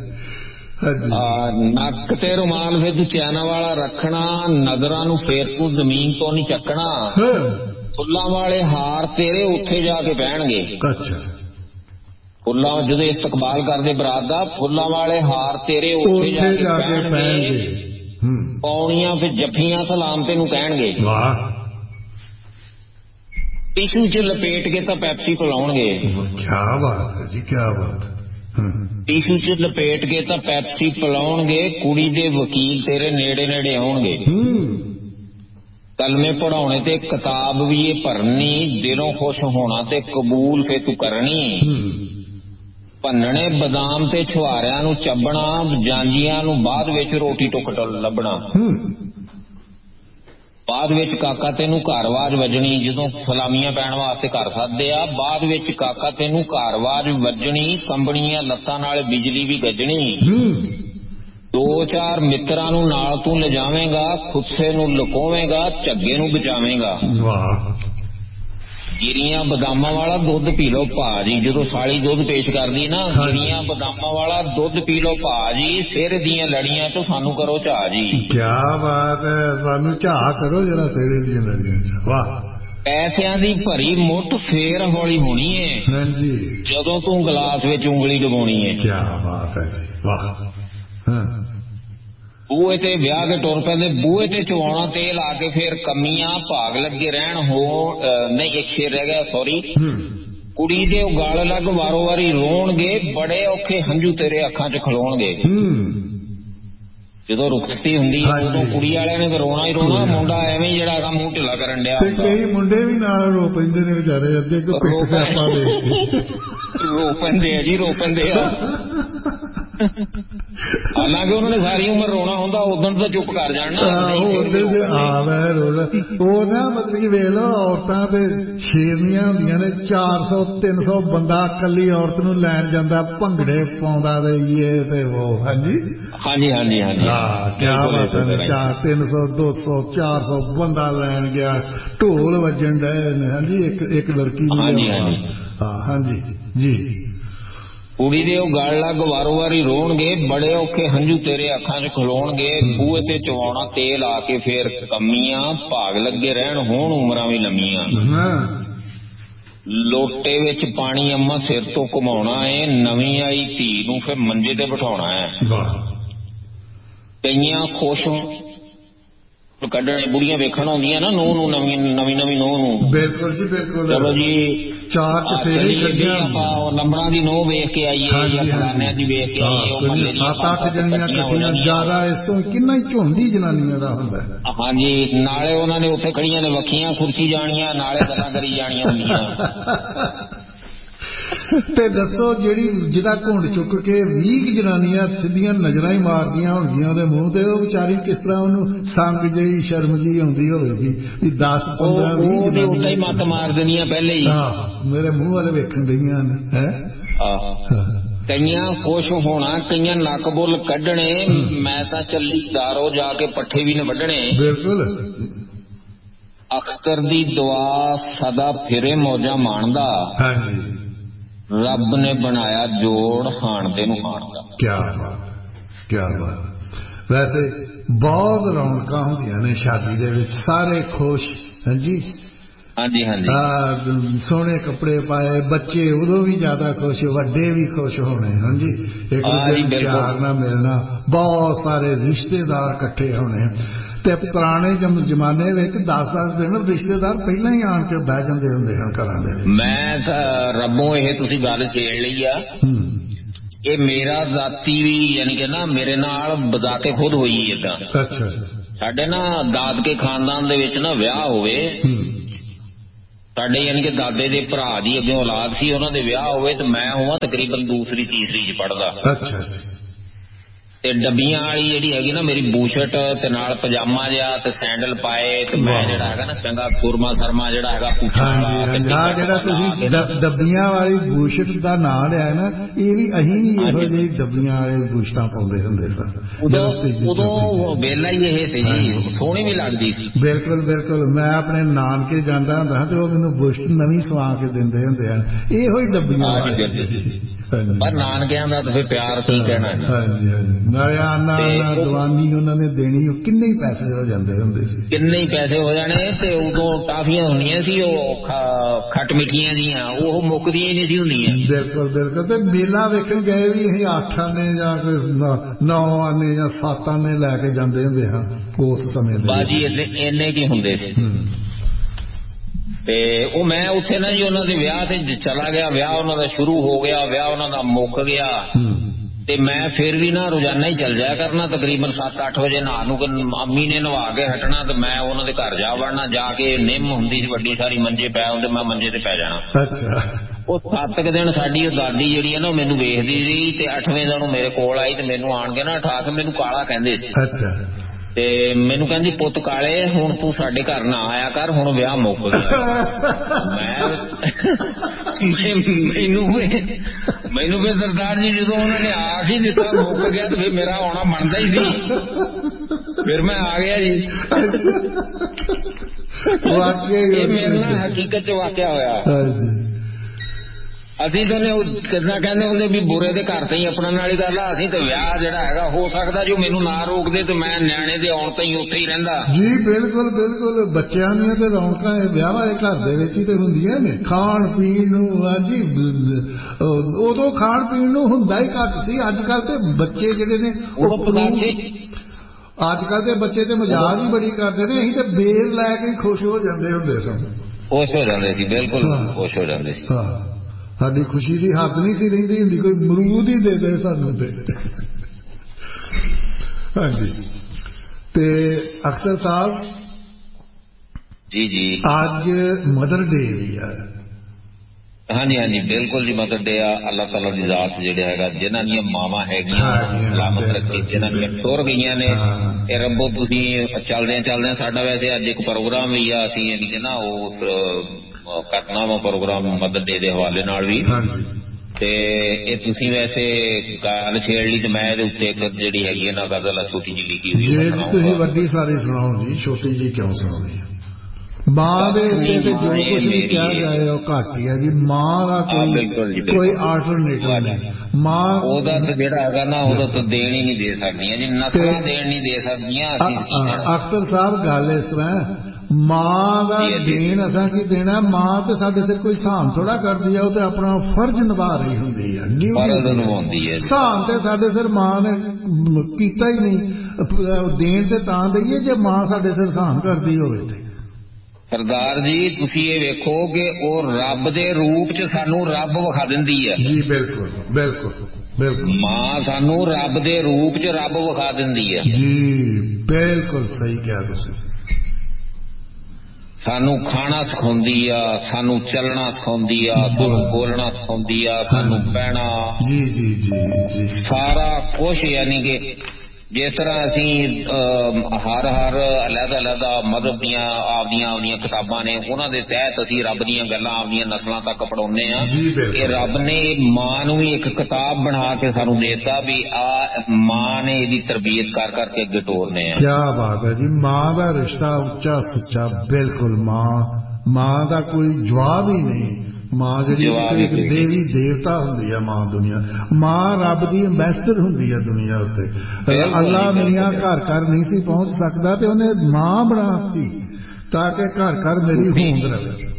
ਨੱਕ ਤੇ ਰੁਮਾਲ ਫਿਰ ਤੂੰ ਚੈਨਾ ਵਾਲਾ ਰੱਖਣਾ, ਨਜ਼ਰਾਂ ਨੂੰ ਫੇਰ ਤੂੰ ਜ਼ਮੀਨ ਤੋਂ ਨਹੀਂ ਚੱਕਣਾ, ਫੁੱਲਾਂ ਵਾਲੇ ਹਾਰ ਤੇਰੇ ਉੱਥੇ ਜਾ ਕੇ ਪੈਣਗੇ। ਅੱਛਾ, ਫੁੱਲਾਂ ਜਦੋਂ ਇਸਤਕਬਾਲ ਕਰਦੇ ਬਰਾਤ ਦਾ, ਫੁੱਲਾਂ ਵਾਲੇ ਹਾਰ ਤੇਰੇ ਉੱਥੇ ਜਾ ਕੇ ਪੈਣਗੇ, ਪੌਣੀਆਂ ਫਿਰ ਜੱਫੀਆਂ ਸਲਾਮ ਤੈਨੂੰ ਕਹਿਣਗੇ। ਵਾਹ, ਟਿਸ਼ੂ ਚ ਲਪੇਟ ਕੇ ਤਾਂ ਪੈਪਸੀ ਪਿਲਾਉਣਗੇ। ਕਿਆ ਬਾਤ ਹੈ ਜੀ, ਕਿਆ ਬਾਤ। ਟਿਸ਼ੂ ਚ ਲਪੇਟ ਕੇ ਤਾਂ ਪੈਪਸੀ ਪਿਲਾਉਣਗੇ, ਕੁੜੀ ਦੇ ਵਕੀਲ ਤੇਰੇ ਨੇੜੇ ਨੇੜੇ ਆਉਣਗੇ। ਕਲਮੇ ਪੜਾਉਣੇ ਤੇ ਕਿਤਾਬ ਵੀ ਇਹ ਭਰਨੀ, ਦਿਲੋਂ ਖੁਸ਼ ਹੋਣਾ ਤੇ ਕਬੂਲ ਫੇ ਤੂੰ ਕਰਨੀ। ਭੰਨਣੇ ਬਦਾਮ ਤੇ ਛੁਹਾਰਿਆਂ ਨੂੰ ਚੱਬਣਾ, ਜਾਂਜੀਆਂ ਨੂੰ ਬਾਅਦ ਵਿੱਚ ਰੋਟੀ ਟੁੱਕ ਲੱਭਣਾ। ਬਾਅਦ ਵਿੱਚ ਕਾਕਾ ਤੈਨੂੰ ਘਰਵਾਜ ਵੱਜਣੀ, ਜਦੋਂ ਸਲਾਮੀਆਂ ਪੈਣ ਵਾਸਤੇ ਘਰ ਸੱਦਦੇ ਆ, ਬਾਅਦ ਵਿੱਚ ਕਾਕਾ ਤੈਨੂੰ ਘਰਵਾਜ ਵੱਜਣੀ, ਕੰਬਣੀਆਂ ਲੱਤਾਂ ਨਾਲ ਬਿਜਲੀ ਵੀ ਗੱਜਣੀ। ਦੋ ਚਾਰ ਮਿੱਤਰਾਂ ਨੂੰ ਨਾਲ ਤੂੰ ਲਿਜਾਵੇਂਗਾ, ਖੁੱਸੇ ਨੂੰ ਲੁਕੋਵੇਂਗਾ, ਝੱਗੇ ਨੂੰ ਬਚਾਵੇਂਗਾ। ਗਿਰੀਆਂ ਬਦਾਮਾਂ ਵਾਲਾ ਦੁੱਧ ਪੀ ਲਓ ਭਾਜੀ, ਜਦੋਂ ਸਾਲੀ ਦੁੱਧ ਪੇਸ਼ ਕਰਦੀ ਨਾ, ਗਿਰੀਆਂ ਬਦਾਮਾਂ ਵਾਲਾ ਦੁੱਧ ਪੀ ਲਓ ਭਾਜੀ, ਸਿਰ ਦੀਆਂ ਲੜੀਆਂ ਚੋਂ ਸਾਨੂੰ ਕਰੋ ਝਾਹ ਜੀ। ਕਿਆ ਬਾਤ ਹੈ, ਸਾਨੂੰ ਝਾਹ ਕਰੋ ਜਰਾ ਸਿਰ ਦੀਆਂ ਲੜੀਆਂ ਚ। ਵਾਹ। ਪੈਸਿਆਂ ਦੀ ਭਰੀ ਮੁੱਠ ਫੇਰ ਹੌਲੀ ਹੋਣੀ ਏ, ਹਾਂਜੀ, ਜਦੋਂ ਤੂੰ ਗਲਾਸ ਵਿੱਚ ਉਂਗਲੀ ਡੁਬਾਉਣੀ ਏ। ਕਿਆ ਬਾਤ ਹੈ ਜੀ, ਵਾਹ। ਬੂਹੇ ਤੇ ਵਿਆਹ ਕੇ ਟੁਰ ਪੈਂਦੇ, ਬੂਹੇ ਤੇ ਚਵਾਉਣਾ ਤੇਲ ਆ ਕੇ ਫੇਰ ਕਮੀਆਂ ਭਾਗ ਲੱਗੇ ਰਹਿਣ ਹੋ। ਨਹੀਂ, ਇੱਕ ਸ਼ੇਰ ਰਹਿ ਗਿਆ, ਸੌਰੀ। ਕੁੜੀ ਦੇ ਉਹ ਗਲ ਲੱਗ ਵਾਰੋ ਵਾਰੀ ਰੋਣਗੇ, ਬੜੇ ਔਖੇ ਹੰਝੂ ਤੇਰੇ ਅੱਖਾਂ ਚ ਖਲੋਣਗੇ। ਜਦੋਂ ਰੁਖਸਤੀ ਹੁੰਦੀ ਹੈ ਉਦੋਂ ਕੁੜੀ ਵਾਲਿਆਂ ਨੇ ਰੋਣਾ ਹੀ ਰੋਣਾ, ਮੁੰਡਾ ਐਵੇਂ ਜਿਹੜਾ ਕੰਮ ਮੂੰਹ ਢਿੱਲਾ ਕਰਨ ਡਿਆ। ਕਈ ਮੁੰਡੇ ਵੀ ਨਾਲ ਰੋ ਪੈਂਦੇ ਨੇ ਵਿਚਾਰੇ, ਅੱਧੇ ਕੋ ਪਿੱਠ ਸਿਆਪਾ ਦੇ ਰੋ ਪੈਂਦੇ ਆ ਜੀ, ਰੋ ਪੈਂਦੇ ਆ। ਹਾਲਾਂਕਿ ਉਹਨਾਂ ਨੇ ਸਾਰੀ ਉਮਰ ਰੋਣਾ ਹੁੰਦਾ, ਉਦੋਂ ਤਾਂ ਚੁੱਪ ਕਰ ਜਾਣਾ। ਉਹ ਨਾ ਮਤਲਬ ਕਿ ਵੇਖ ਲਓ, ਔਰਤਾਂ ਤੇ ਸ਼ੇਰਨੀਆਂ ਹੁੰਦੀਆਂ ਨੇ, ਚਾਰ ਸੌ ਤਿੰਨ ਸੌ ਬੰਦਾ ਇਕੱਲੀ ਔਰਤ ਨੂੰ ਲੈਣ ਜਾਂਦਾ, ਭੰਗੜੇ ਪਾਉਂਦਾ ਤੇ ਇਹ ਤੇ ਉਹ। ਹਾਂਜੀ ਹਾਂਜੀ ਹਾਂਜੀ ਹਾਂਜੀ, ਹਾਂ, ਕਿਆ ਬਾਤ ਹੈ। ਚਾਰ ਤਿੰਨ ਸੌ ਦੋ ਸੌ ਚਾਰ ਸੌ ਬੰਦਾ ਲੈਣ ਗਿਆ, ਢੋਲ ਵੱਜਣ ਡਏ ਨੇ। ਹਾਂਜੀ, ਇੱਕ ਇੱਕ ਲੜਕੀ ਨੂੰ। ਹਾਂ ਹਾਂਜੀ ਜੀ। ਕੁੜੀ ਦੇ ਉਹ ਗਲ ਲੱਗ ਵਾਰੋ ਵਾਰੀ ਰੋਣਗੇ, ਬੜੇ ਔਖੇ ਹੰਝੂ ਤੇਰੇ ਅੱਖਾਂ ਚ ਖਲੋਣਗੇ। ਬੂਹੇ ਤੇ ਚਵਾਉਣਾ ਤੇਲ ਆ ਕੇ ਫੇਰ ਕਮੀਆਂ, ਭਾਗ ਲੱਗੇ ਰਹਿਣ ਹੋਣ ਉਮਰਾਂ ਵੀ ਲੰਮੀਆਂ। ਲੋਟੇ ਵਿੱਚ ਪਾਣੀ ਅੰਮਾ ਸਿਰ ਤੋਂ ਘੁਮਾਉਣਾ ਏ, ਨਵੀਂ ਆਈ ਧੀ ਨੂੰ ਫਿਰ ਮੰਜੇ ਤੇ ਬਿਠਾਉਣਾ ਹੈ। ਕਈਆਂ ਖੁਸ਼ ਕੱਢਣੇ, ਬੁੜੀਆਂ ਵੇਖਣ ਆਉਂਦੀਆਂ ਨਾ ਨੂੰਹ ਨੂੰ, ਨਵੀਂ ਨਵੀਂ ਨਵੀਂ ਨੂੰਹ ਨੂੰ। ਬਿਲਕੁਲ ਜੀ, ਬਿਲਕੁਲ। ਚਲੋ ਜੀ, ਚਾਰ ਚਫੇਰੇ ਕੱਢੀਆਂ, ਆਪਾਂ ਲੰਬੜਾਂ ਦੀ ਨੂੰਹ ਵੇਖ ਕੇ ਆਈਏ ਜਾਂ ਫਲਾਨਿਆਂ ਦੀ ਵੇਖ ਕੇ ਆਈਏ। ਸੱਤ ਅੱਠ ਜਣੀਆਂ ਇਕੱਠੀਆਂ, ਜ਼ਿਆਦਾ ਇਸ ਤੋਂ ਕਿੰਨਾ ਹੀ ਝੁੰਡੀ ਜਨਾਨੀਆਂ ਦਾ ਹੁੰਦਾ। ਹਾਂਜੀ, ਨਾਲੇ ਉਹਨਾਂ ਨੇ ਉੱਥੇ ਖੜੀਆਂ ਨੇ ਵੱਖੀਆਂ ਕੁਰਸੀ ਜਾਣੀਆਂ, ਨਾਲੇ ਗੱਲਾਂ ਕਰੀ ਜਾਣੀਆਂ ਹੁੰਦੀਆਂ। ਤੇ ਦੱਸੋ, ਜਿਹੜੀ ਜਿਹਦਾ ਘੁੰਡ ਚੁੱਕ ਕੇ ਵੀਹ ਜਨਾਨੀਆਂ ਸਿੱਧੀਆਂ ਨਜ਼ਰਾਂ ਹੀ ਮਾਰਦੀਆਂ ਹੋਣਗੀਆਂ ਉਹਦੇ ਮੂੰਹ ਤੇ, ਉਹ ਵਿਚਾਰੀ ਕਿਸ ਤਰ੍ਹਾਂ ਉਹਨੂੰ ਸੰਗ ਜਿਹੀ ਸ਼ਰਮ ਜਿਹੀ ਆਉਂਦੀ ਹੋਵੇਗੀ ਵੀ ਦਸ ਪੰਦਰਾਂ ਵੀਹ ਜਨਾਨੀਆਂ ਹੀ ਮੱਤ ਮਾਰ ਦੇਣੀਆਂ ਪਹਿਲੇ ਹੀ। ਆਹ, ਮੇਰੇ ਮੂੰਹ ਵਾਲੇ ਵੇਖਣ ਡਈਆਂ ਨੇ। ਹੈ ਕਈਆਂ ਖੁਸ਼ ਹੋਣਾ, ਕਈਆਂ ਨੱਕ ਬੁੱਲ ਕੱਢਣੇ, ਮੈਂ ਤਾਂ ਚੱਲੀ ਦਾਰੋ ਜਾ ਕੇ ਪੱਠੇ ਵੀ ਨੇ ਵੱਢਣੇ। ਬਿਲਕੁਲ। ਅਖਤਰ ਦੀ ਦੁਆ ਸਦਾ ਫਿਰੇ ਮੌਜਾਂ ਮਾਣਦਾ, ਹਾਂਜੀ, ਰੱਬ ਨੇ ਬਣਾਇਆ ਜੋੜ ਹਾਣਦੇ ਨੂੰ ਹਾਣਦਾ। ਕਿਆ ਬਾਤ, ਕਿਆ ਬਾਤ। ਵੈਸੇ ਬਹੁਤ ਰੌਣਕਾਂ ਹੁੰਦੀਆਂ ਨੇ ਸ਼ਾਦੀ ਦੇ ਵਿੱਚ, ਸਾਰੇ ਖੁਸ਼। ਹਾਂਜੀ, ਹਾਂਜੀ ਹਾਂਜੀ ਸੋਹਣੇ ਕੱਪੜੇ ਪਾਏ, ਬੱਚੇ ਉਦੋਂ ਵੀ ਜ਼ਿਆਦਾ ਖੁਸ਼, ਵੱਡੇ ਵੀ ਖੁਸ਼ ਹੋਣੇ। ਹਾਂਜੀ, ਇੱਕ ਦੂਜੇ ਨੂੰ ਪਿਆਰ ਨਾਲ ਮਿਲਣਾ, ਬਹੁਤ ਸਾਰੇ ਰਿਸ਼ਤੇਦਾਰ ਇਕੱਠੇ ਹੋਣੇ। ਤੇ ਪੁਰਾਣੇ ਜ਼ਮਾਨੇ ਵਿੱਚ ਦਸ ਦਸ ਦਿਨ ਰਿਸ਼ਤੇਦਾਰ ਪਹਿਲਾਂ ਹੀ ਆਣ ਕੇ ਬਹਿ ਜਾਂਦੇ ਹੁੰਦੇ ਹਨ ਘਰਾਂ ਦੇ ਵਿੱਚ। ਮੈਂ ਰੱਬੋਂ ਇਹ ਤੁਸੀਂ ਗੱਲ ਛੇੜ ਲਈ ਆ, ਇਹ ਮੇਰਾ ਦਾਤੀ ਵੀ ਯਾਨੀ ਕਿ ਨਾ ਮੇਰੇ ਨਾਲ ਬਜ਼ਾਤੇ ਖੁਦ ਹੋਈ ਏਦਾਂ। ਅੱਛਾ, ਸਾਡੇ ਨਾ ਦਾਦਕੇ ਖਾਨਦਾਨ ਦੇ ਵਿੱਚ ਨਾ ਵਿਆਹ ਹੋਵੇ, ਸਾਡੇ ਯਾਨੀ ਕਿ ਦਾਦੇ ਦੇ ਭਰਾ ਦੀ ਅੱਗੇ ਔਲਾਦ ਸੀ, ਉਹਨਾਂ ਦੇ ਵਿਆਹ ਹੋਵੇ ਤੇ ਮੈਂ ਹੋਵਾਂ ਤਕਰੀਬਨ ਦੂਸਰੀ ਤੀਸਰੀ ਚ ਪੜ੍ਹਦਾ। ਅੱਛਾ, ਤੇ ਡੱਬੀਆਂ ਵਾਲੀ ਜਿਹੜੀ ਹੈਗੀ ਨਾ ਮੇਰੀ ਬੂਸ਼ਟ ਤੇ ਨਾਲ ਪਜਾਮਾ ਜਿਹਾ ਤੇ ਸੈਂਡਲ ਪਾਏ, ਤੇ ਮੈਂ ਜਿਹੜਾ ਹੈਗਾ ਨਾ ਚੰਗਾ ਕੁਰਮਾ ਸਰਮਾ ਜਿਹੜਾ ਹੈਗਾ ਹਾਂ, ਜਿਹੜਾ ਤੁਸੀਂ ਡੱਬੀਆਂ ਵਾਲੀ ਬੂਸ਼ਟ ਦਾ ਨਾਂ ਲਿਆ ਨਾ, ਇਹ ਵੀ ਅਸੀਂ ਵੀ ਇਹੋ ਜਿਹੀ ਡੱਬੀਆਂ ਵਾਲੇ ਬੂਸ਼ਟਾਂ ਪਾਉਂਦੇ ਹੁੰਦੇ ਸਨ। ਉਦੋਂ ਵੇਲਾ ਹੀ ਇਹ ਸੀ ਜੀ, ਸੋਹਣੀ ਵੀ ਲੱਗਦੀ ਸੀ। ਬਿਲਕੁਲ ਬਿਲਕੁਲ, ਮੈਂ ਆਪਣੇ ਨਾਨਕੇ ਜਾਂਦਾ ਹੁੰਦਾ ਤੇ ਉਹ ਮੈਨੂੰ ਬੂਸ਼ਟ ਨਵੀਂ ਸਵਾ ਕੇ ਦਿੰਦੇ ਹੁੰਦੇ ਹਨ, ਇਹੋ ਹੀ ਡੱਬੀਆਂ ਵਾਲੇ। ਪਰ ਨਾਨਕਿਆਂ ਦਾ ਤਾਂ ਫਿਰ ਪਿਆਰ ਕੀ ਕਹਿਣਾ। ਹਾਂਜੀ ਹਾਂਜੀ, ਨਾਲੇ ਆਨਾ ਆਨਾ ਦਵਾਨੀ ਉਹਨਾਂ ਨੇ ਦੇਣੀ, ਉਹ ਕਿੰਨੇ ਹੀ ਪੈਸੇ ਹੋ ਜਾਂਦੇ ਹੁੰਦੇ ਸੀ, ਕਿੰਨੇ ਹੀ ਪੈਸੇ ਹੋ ਜਾਣੇ। ਤੇ ਉਦੋਂ ਟਾਫੀਆਂ ਹੁੰਦੀਆਂ ਸੀ ਉਹ ਖੱਟ ਮਿੱਠੀਆਂ ਜੀਆਂ, ਉਹ ਮੁੱਕਦੀਆਂ ਹੀ ਨਹੀਂ ਸੀ ਹੁੰਦੀਆਂ। ਬਿਲਕੁਲ ਬਿਲਕੁਲ, ਤੇ ਮੇਲਾ ਵੇਖਣ ਗਏ ਵੀ ਅਸੀਂ ਅੱਠ ਆਨੇ ਜਾਂ ਨੌ ਆਨੇ ਜਾਂ ਸੱਤ ਆਨੇ ਲੈ ਕੇ ਜਾਂਦੇ ਹੁੰਦੇ ਹਾਂ ਉਸ ਸਮੇਂ। ਬਾਜੀ ਇੰਨੇ ਕੀ ਹੁੰਦੇ ਸੀ। ਤੇ ਉਹ ਮੈਂ ਉੱਥੇ ਨਾ ਜੀ ਉਹਨਾਂ ਦੇ ਵਿਆਹ ਤੇ ਚਲਾ ਗਿਆ, ਵਿਆਹ ਉਹਨਾਂ ਦਾ ਸ਼ੁਰੂ ਹੋ ਗਿਆ, ਵਿਆਹ ਉਹਨਾਂ ਦਾ ਮੁੱਕ ਗਿਆ, ਤੇ ਮੈਂ ਫਿਰ ਵੀ ਨਾ ਰੋਜ਼ਾਨਾ ਹੀ ਚੱਲ ਜਾਇਆ ਕਰਨਾ, ਤਕਰੀਬਨ ਸੱਤ ਅੱਠ ਵਜੇ ਨਹਾ ਨੂੰ ਅੰਮੀ ਨੇ ਨਵਾ ਕੇ ਹਟਣਾ ਤੇ ਮੈਂ ਉਹਨਾਂ ਦੇ ਘਰ ਜਾ ਵੜਨਾ। ਜਾ ਕੇ ਨਿੰਮ ਹੁੰਦੀ ਸੀ ਵੱਡੀ ਸਾਰੀ, ਮੰਜੇ ਪੈ ਹੁੰਦੇ, ਮੈਂ ਮੰਜੇ ਤੇ ਪੈ ਜਾਣਾ। ਅੱਛਾ, ਉਹ ਸੱਤ ਕੁ ਦਿਨ ਸਾਡੀ ਉਹ ਦਾਦੀ ਜਿਹੜੀ ਹੈ ਨਾ ਮੈਨੂੰ ਵੇਖਦੀ ਰਹੀ, ਤੇ ਅੱਠਵੇਂ ਦਿਨ ਉਹ ਮੇਰੇ ਕੋਲ ਆਈ ਤੇ ਮੈਨੂੰ ਆਣ ਕੇ ਨਾ ਉਠਾ ਕੇ ਮੈਨੂੰ ਕਾਲਾ ਕਹਿੰਦੇ ਸੀ। ਅੱਛਾ, ਤੇ ਮੈਨੂੰ ਕਹਿੰਦੀ ਪੁੱਤ ਕਾਲੇ ਹੁਣ ਤੂੰ ਸਾਡੇ ਘਰ ਨਾ ਆਇਆ ਕਰ, ਹੁਣ ਵਿਆਹ ਮੁੱਕ ਗਿਆ। ਮੈਂ ਮੈਨੂੰ ਮੈਨੂੰ ਫਿਰ ਸਰਦਾਰ ਜੀ ਜਦੋਂ ਉਹਨਾਂ ਨੇ ਆਖ ਹੀ ਦਿੱਤਾ ਮੁੱਕ ਗਿਆ ਤੇ ਫਿਰ ਮੇਰਾ ਆਉਣਾ ਬਣਦਾ ਹੀ ਸੀ, ਫਿਰ ਮੈਂ ਆ ਗਿਆ ਜੀ। ਇਹ ਮੇਰੇ ਨਾਲ ਹਕੀਕਤ ਚ ਵਾਕਿਆ ਹੋਇਆ। ਅਸੀਂ ਤਾਂ ਕਿੰਨਾ ਕਹਿੰਦੇ ਹੁੰਦੇ ਵੀ ਬੁਰੇ ਦੇ ਘਰ ਤੇ ਹੀ ਆਪਣਾ ਨਾਲ ਹੀ ਗੱਲ ਆ, ਅਸੀਂ ਤੇ ਵਿਆਹ ਜਿਹੜਾ ਹੈਗਾ ਹੋ ਸਕਦਾ ਜੋ ਮੈਨੂੰ ਨਾ ਰੋਕਦੇ ਤੇ ਮੈਂ ਨਿਆਣੇ ਦੇ ਆਉਣ ਤੇ ਹੀ ਉੱਥੇ ਹੀ ਰਹਿੰਦਾ ਜੀ। ਬਿਲਕੁਲ ਬਿਲਕੁਲ, ਬੱਚਿਆਂ ਦੀਆਂ ਤੇ ਰੌਣਕਾਂ ਵਿਆਹ ਵਾਲੇ ਘਰ ਦੇ ਵਿੱਚ ਹੀ ਤੇ ਹੁੰਦੀਆਂ ਨੇ, ਖਾਣ ਪੀਣ ਨੂੰ। ਹਾਂਜੀ, ਉਦੋਂ ਖਾਣ ਪੀਣ ਨੂੰ ਹੁੰਦਾ ਹੀ ਘੱਟ ਸੀ, ਅੱਜ ਕੱਲ ਤੇ ਬੱਚੇ ਜਿਹੜੇ ਨੇ ਅੱਜ ਕੱਲ ਦੇ ਬੱਚੇ ਤੇ ਮਜ਼ਾਕ ਹੀ ਬੜੀ ਕਰਦੇ ਨੇ, ਅਸੀਂ ਤੇ ਬੇਰ ਲੈ ਕੇ ਖੁਸ਼ ਹੋ ਜਾਂਦੇ ਹੁੰਦੇ ਸਨ, ਖੁਸ਼ ਹੋ ਜਾਂਦੇ ਸੀ, ਬਿਲਕੁਲ ਖੁਸ਼ ਹੋ ਜਾਂਦੇ ਸੀ। ਸਾਡੀ ਖੁਸ਼ੀ ਦੀ ਹੱਦ ਨਹੀਂ ਸੀ ਰਹਿੰਦੀ ਹੁੰਦੀ, ਕੋਈ ਮਰੂਦ ਹੀ ਦੇ ਦੇ ਸਾਨੂੰ ਤੇ। ਹਾਂਜੀ, ਤੇ ਅਖਤਰ ਸਾਹਿਬ ਜੀ ਜੀ, ਅੱਜ ਮਦਰ ਡੇ ਵੀ ਆ। ਹਾਂਜੀ ਹਾਂਜੀ, ਬਿਲਕੁਲ ਜੀ, ਮਦਰ ਡੇ ਆ। ਅੱਲਾਹ ਤਾਲਾ ਦੀ ਜ਼ਾਤ ਜਿਹੜੇ ਹੈਗਾ, ਜਿਨ੍ਹਾਂ ਦੀਆਂ ਮਾਵਾਂ ਹੈਗੀਆਂ ਸਲਾਮਤ ਰੱਖੇ, ਜਿਨ੍ਹਾਂ ਦੀਆਂ ਟੁਰ ਗਈਆਂ ਨੇ, ਇਹ ਰੱਬੋ ਤੁਸੀਂ ਚੱਲਦਿਆਂ ਚੱਲਦਿਆਂ ਸਾਡਾ ਵੈਸੇ ਅੱਜ ਇੱਕ ਪ੍ਰੋਗਰਾਮ ਵੀ ਆ, ਅਸੀਂ ਯਾਨੀ ਕਿ ਨਾ ਉਸ ਕਰਨਾ ਵਾ ਪ੍ਰੋਗਰਾਮ ਮਦਰ ਡੇ ਦੇ ਹਵਾਲੇ ਨਾਲ ਵੀ, ਤੇ ਇਹ ਤੁਸੀਂ ਵੈਸੇ ਗੱਲ ਛੇੜ ਲਈ ਤੇ ਮੈਂ ਇਹਦੇ ਉੱਤੇ ਇੱਕ ਜਿਹੜੀ ਹੈਗੀ ਹੈ ਨਾ ਗਜ਼ਲ ਛੋਟੀ ਜਿਹੀ ਲਿਖੀ ਹੋਈ ਜੇ ਤੁਸੀਂ ਵੱਡੀ ਸਾਰੀ ਸੁਣਾਓ ਜੀ, ਛੋਟੀ ਜਿਹੀ ਕਿਉਂ ਸੁਣਾਉਣੀ? ਮਾਂ ਦੇ ਉੱਤੇ ਤੇ ਜੋ ਕੁਝ ਵੀ ਕਿਹਾ ਜਾਏ ਉਹ ਘੱਟ ਹੀ ਹੈ ਜੀ। ਮਾਂ ਦਾ ਕੋਈ ਕੋਈ ਆਲਟਰਨੇਟਿਵ ਨਹੀਂ। ਮਾਂ ਉਹਦਾ ਤਾਂ ਜਿਹੜਾ ਹੈਗਾ ਨਾ ਉਹਦਾ ਤਾਂ ਦੇਣ ਹੀ ਨਹੀਂ ਦੇ ਸਕਦੀਆਂ ਜੀ, ਨਸਲਾਂ ਦੇਣ ਨਹੀਂ ਦੇ ਸਕਦੀਆਂ। ਅਖਤਰ ਸਾਹਿਬ ਗੱਲ ਇਸ ਤਰ੍ਹਾਂ, ਮਾਂ ਦਾ ਦੇਣ ਅਸਾਂ ਕੀ ਦੇਣਾ? ਮਾਂ ਤੇ ਸਾਡੇ ਸਿਰ ਕੋਈ ਸਹਾਨ ਥੋੜਾ ਕਰਦੀ ਹੈ, ਉਹ ਤੇ ਆਪਣਾ ਫਰਜ਼ ਨਿਭਾ ਰਹੀ ਹੁੰਦੀ ਹੈ, ਨਿਭਾਉਂਦੀ ਹੈ। ਸਹਾਨ ਤੇ ਸਾਡੇ ਸਿਰ ਮਾਂ ਨੇ ਕੀਤਾ ਹੀ ਨਹੀਂ। ਦੇਣ ਤੇ ਤਾਂ ਦਈਏ ਜੇ ਮਾਂ ਸਾਡੇ ਸਿਰ ਸਹਾਨ ਕਰਦੀ ਹੋਵੇ ਤੇ। ਸਰਦਾਰ ਜੀ ਤੁਸੀਂ ਇਹ ਵੇਖੋ ਕਿ ਉਹ ਰੱਬ ਦੇ ਰੂਪ ਚ ਸਾਨੂੰ ਰੱਬ ਵਿਖਾ ਦਿੰਦੀ ਹੈ ਜੀ। ਬਿਲਕੁਲ ਬਿਲਕੁਲ ਬਿਲਕੁਲ, ਮਾਂ ਸਾਨੂੰ ਰੱਬ ਦੇ ਰੂਪ ਚ ਰੱਬ ਵਿਖਾ ਦਿੰਦੀ ਹੈ ਜੀ। ਬਿਲਕੁਲ ਸਹੀ ਕਿਹਾ ਤੁਸੀਂ। ਸਾਨੂੰ ਖਾਣਾ ਸਿਖਾਉਂਦੀ ਆ, ਸਾਨੂੰ ਚੱਲਣਾ ਸਿਖਾਉਂਦੀ ਆ, ਸਾਨੂੰ ਬੋਲਣਾ ਸਿਖਾਉਂਦੀ ਆ, ਸਾਨੂੰ ਬਹਿਣਾ, ਜੀ ਜੀ ਜੀ ਜੀ, ਸਾਰਾ ਕੁਛ। ਯਾਨੀ ਕਿ ਜਿਸ ਤਰ੍ਹਾਂ ਅਸੀਂ ਹਰ ਹਰ ਅਲੱਗ ਅਲੱਗ ਮਜ਼ਹਬ ਦੀਆਂ ਆਪਦੀਆਂ ਆਪਦੀਆਂ ਕਿਤਾਬਾਂ ਨੇ, ਉਹਨਾਂ ਦੇ ਤਹਿਤ ਅਸੀਂ ਰੱਬ ਦੀਆਂ ਗੱਲਾਂ ਆਪਦੀਆਂ ਨਸਲਾਂ ਤੱਕ ਪੜਾਉਂਦੇ ਹਾਂ। ਇਹ ਰੱਬ ਨੇ ਮਾਂ ਨੂੰ ਵੀ ਇੱਕ ਕਿਤਾਬ ਬਣਾ ਕੇ ਸਾਨੂੰ ਦੇਤਾ ਵੀ ਆ ਮਾਂ ਨੇ ਇਹਦੀ ਤਰਬੀਅਤ ਕਰ ਕਰਕੇ ਅੱਗੇ ਤੋਰਨੇ ਆ। ਕਿਆ ਬਾਤ ਹੈ ਜੀ। ਮਾਂ ਦਾ ਰਿਸ਼ਤਾ ਉੱਚਾ ਸੁੱਚਾ, ਬਿਲਕੁਲ। ਮਾਂ ਮਾਂ ਦਾ ਕੋਈ ਜਵਾਬ ਹੀ ਨਹੀਂ। ਮਾਂ ਜਿਹੜੀ ਇੱਕ ਦੇਵੀ ਦੇਵਤਾ ਹੁੰਦੀ ਹੈ ਮਾਂ ਦੁਨੀਆ। ਮਾਂ ਰੱਬ ਦੀ ਅੰਬੈਸਡਰ ਹੁੰਦੀ ਹੈ ਦੁਨੀਆ ਉੱਤੇ। ਅੱਲਾ ਮੀਆਂ ਘਰ ਘਰ ਨਹੀਂ ਸੀ ਪਹੁੰਚ ਸਕਦਾ ਤੇ ਉਹਨੇ ਮਾਂ ਬਣਾਤੀ ਤਾਂ ਕਿ ਘਰ ਘਰ ਮੇਰੀ ਹੋਂਦ ਰਹੇ।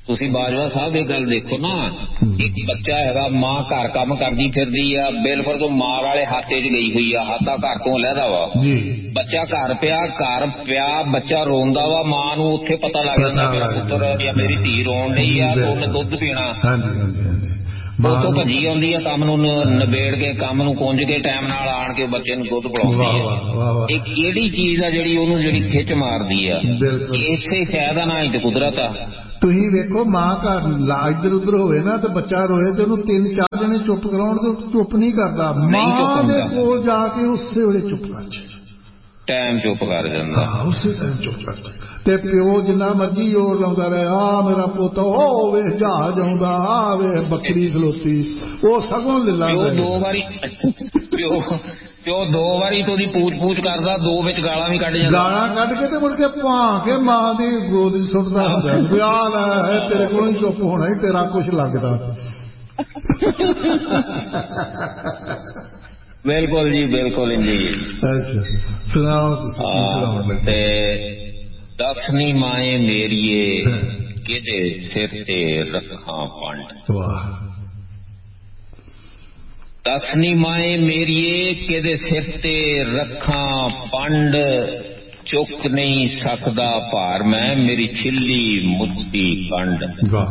ਤੁਸੀਂ ਬਾਜਵਾ ਸਾਹਿਬ ਇਹ ਗੱਲ ਦੇਖੋ ਨਾ, ਇੱਕ ਬੱਚਾ ਹੈਗਾ, ਮਾਂ ਘਰ ਕੰਮ ਕਰਦੀ ਫਿਰਦੀ ਆ, ਬਿਲਕੁਲ ਤੋਂ ਮਾਂ ਵਾਲੇ ਹਾਤੇ 'ਚ ਗਈ ਹੋਈ ਆ, ਹਾਤਾ ਘਰ ਤੋਂ ਲਹਿਦਾ ਵਾ, ਬੱਚਾ ਘਰ ਪਿਆ ਘਰ ਪਿਆ ਬੱਚਾ ਰੋਂਦਾ ਵਾ, ਮਾਂ ਨੂੰ ਉੱਥੇ ਪਤਾ ਲੱਗ ਜਾਂਦਾ ਮੇਰਾ ਪੁੱਤਰ ਜਾਂ ਮੇਰੀ ਧੀ ਰੋਣ ਡਈ ਆ, ਉਹਨੇ ਦੁੱਧ ਪੀਣਾ, ਉੱਥੋਂ ਭੱਜੀ ਆਉਂਦੀ ਆ, ਕੰਮ ਨੂੰ ਨਿਬੇੜ ਕੇ ਕੰਮ ਨੂੰ ਕੁੰਝ ਕੇ ਟਾਈਮ ਨਾਲ ਆਣ ਕੇ ਬੱਚੇ ਨੂੰ ਦੁੱਧ ਪਿਲਾਉਂਦੀ ਆ। ਇਹ ਕਿਹੜੀ ਚੀਜ਼ ਆ ਜਿਹੜੀ ਉਹਨੂੰ ਜਿਹੜੀ ਖਿੱਚ ਮਾਰਦੀ ਆ? ਇਸੇ ਸ਼ਾਇਦ ਆ ਨਾ, ਇਹ ਤੇ ਕੁਦਰਤ ਆ। ਤੁਸੀਂ ਵੇਖੋ ਮਾਂ ਘਰ ਇੱਧਰ ਉੱਧਰ ਹੋਵੇ ਨਾ ਤੇ ਬੱਚਾ ਰੋਏ ਤੇ ਉਹਨੂੰ ਤਿੰਨ ਚਾਰ ਜਣੇ ਚੁੱਪ ਕਰਾਉਣ ਤੇ ਚੁੱਪ ਨਹੀਂ ਕਰਦਾ, ਮਾਂ ਦੇ ਕੋਲ ਜਾ ਕੇ ਉਸੇ ਵੇਲੇ ਚੁੱਪ ਕਰ ਜਾਂਦਾ, ਟਾਈਮ ਚੁੱਪ ਕਰ ਜਾਂਦਾ, ਉਸੇ ਟਾਈਮ ਚੁੱਪ ਕਰ ਜਾਂਦਾ। ਤੇ ਪਿਓ ਜਿੰਨਾ ਮਰਜੀ ਜ਼ੋਰ ਲਾਉਂਦਾ ਰਹੇ, ਆ ਮੇਰਾ ਪੁੱਤ ਉਹ ਵੇਖ ਜਹਾਜ਼ ਆਉਂਦਾ, ਆ ਵੇਖ ਬੱਕਰੀ ਖਲੋਤੀ, ਉਹ ਸਗੋਂ ਲਿਲਾ ਦੋ ਵਾਰੀ ਪਿਓ ਪਿਓ ਦੋ ਵਾਰੀ ਤੋਂ ਉਹਦੀ ਪੂਛ ਪੂਛ ਕਰਦਾ, ਦੋ ਵਿੱਚ ਗਾਲਾਂ ਵੀ ਕੱਢ ਜਾਂਦਾ, ਗਾਲਾਂ ਕੱਢ ਕੇ ਤੇ ਮੁੜ ਕੇ ਭਾਂ ਕੇ ਮਾਂ ਦੀ ਗੋਦ ਚ ਸੁੱਟਦਾ ਹੁੰਦਾ, ਵਿਆਹ ਲੈ ਤੇਰੇ ਕੋਲੋਂ ਹੀ ਚੁੱਪ ਹੋਣਾ ਹੀ ਤੇਰਾ ਕੁਛ ਲੱਗਦਾ। ਬਿਲਕੁਲ ਜੀ ਬਿਲਕੁਲ ਜੀ। ਅੱਛਾ ਸੁਣਾਓ। ਤੇ ਦਸਵੀਂ ਮਾਏ ਮੇਰੀਏ ਕਿਹਦੇ ਸਿਰ ਤੇ ਰੱਖਾਂ ਪੰਡ, ਵਾਹ। ਦਸਵੀਂ ਮਾਏ ਮੇਰੀਏ ਕਿਹਦੇ ਸਿਰ ਤੇ ਰੱਖਾਂ ਪੰਡ, ਚੁੱਕ ਨਹੀਂ ਸਕਦਾ ਭਾਰ ਮੈਂ ਮੇਰੀ ਛਿੱਲੀ ਮੁੱਦੀ ਕੰਡ,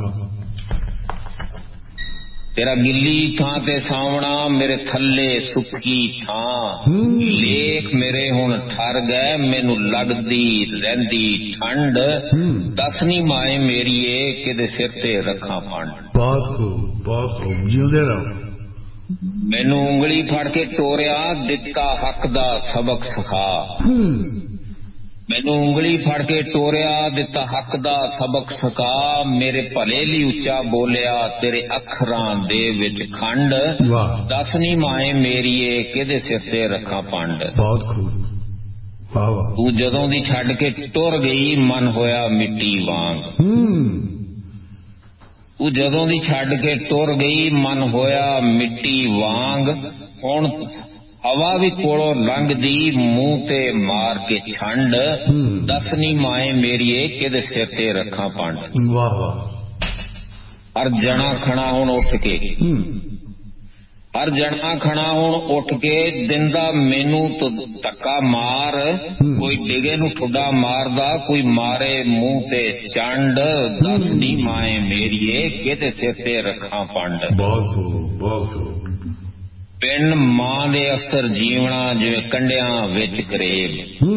ਤੇਰਾ ਗਿੱਲੀ ਥਾਂ ਤੇ ਸਾਵਣਾ ਮੇਰੇ ਥੱਲੇ ਸੁੱਕੀ ਥਾਂ, ਲੇਖ ਮੇਰੇ ਹੁਣ ਠਰ ਗਏ ਮੈਨੂੰ ਲੱਗਦੀ ਰਹਿੰਦੀ ਠੰਡ, ਦਸਵੀਂ ਮਾਏ ਮੇਰੀਏ ਕਿਹਦੇ ਸਿਰ ਤੇ ਰੱਖਾਂ ਪੰਡ। ਬਹੁਤ ਖੂਬ ਬਹੁਤ ਖੂਬ, ਜਿਉਂਦੇ ਰਹੋ। ਮੈਨੂੰ ਉਂਗਲੀ ਫੜ ਕੇ ਟੋਰਿਆ ਦਿੱਤਾ ਹੱਕ ਦਾ ਸਬਕ ਸਿਖਾ, ਮੈਨੂੰ ਉਂਗਲੀ ਫੜ ਕੇ ਟੋਰਿਆ ਦਿੱਤਾ ਹੱਕ ਦਾ ਸਬਕ ਸਿਖਾ, ਮੇਰੇ ਭਲੇ ਲਈ ਉੱਚਾ ਬੋਲਿਆ ਤੇਰੇ ਅੱਖਰਾਂ ਦੇ ਵਿੱਚ ਖੰਡ, ਦਸਵੀਂ ਮਾਏ ਮੇਰੀਏ ਕਿਹਦੇ ਸਿਰ ਤੇ ਰੱਖਾਂ ਪੰਡ। ਬਹੁਤ ਖੂਬ, ਵਾਹ ਵਾਹ। ਤੂੰ ਜਦੋਂ ਦੀ ਛੱਡ ਕੇ ਟੁਰ ਗਈ ਮਨ ਹੋਇਆ ਮਿੱਟੀ ਵਾਂਗ, ਤੂੰ ਜਦੋਂ ਦੀ ਛੱਡ ਕੇ ਟੁਰ ਗਈ ਮਨ ਹੋਇਆ ਮਿੱਟੀ ਵਾਂਗ, ਹੁਣ ਹਵਾ ਵੀ ਕੋਲੋਂ ਲੰਘਦੀ ਮੂੰਹ ਤੇ ਮਾਰ ਕੇ ਛੰਡ, ਦਸਵੀਂ ਮਾਏ ਮੇਰੀਏ ਕਿਹਦੇ ਸਿਰ ਤੇ ਰੱਖਾਂ ਪੰਡ। ਵਾਹ ਵਾਹ। ਹਰ ਜਣਾ ਖਣਾ ਹੁਣ ਉੱਠ ਕੇ, ਹਰ ਜਣਾ ਖਣਾ ਹੁਣ ਉੱਠ ਕੇ ਦਿੰਦਾ ਮੈਨੂੰ ਧੱਕਾ ਮਾਰ, ਕੋਈ ਡਿਗੇ ਨੂੰ ਠੁੱਡਾ ਮਾਰਦਾ ਕੋਈ ਮਾਰੇ ਮੂੰਹ ਤੇ ਚੰਡ, ਦਸਵੀਂ ਮਾਏ ਮੇਰੀਏ ਕਿਹਦੇ ਸਿਰ ਤੇ ਰੱਖਾਂ ਪੰਡ। ਬਹੁਤ ਬਹੁਤ। ਪਿੰਡ ਮਾਂ ਦੇ ਅਖਤਰ ਜੀਵਣਾ ਜਿਵੇਂ ਕੰਡਿਆਂ ਵਿੱਚ ਕਰੇਬ,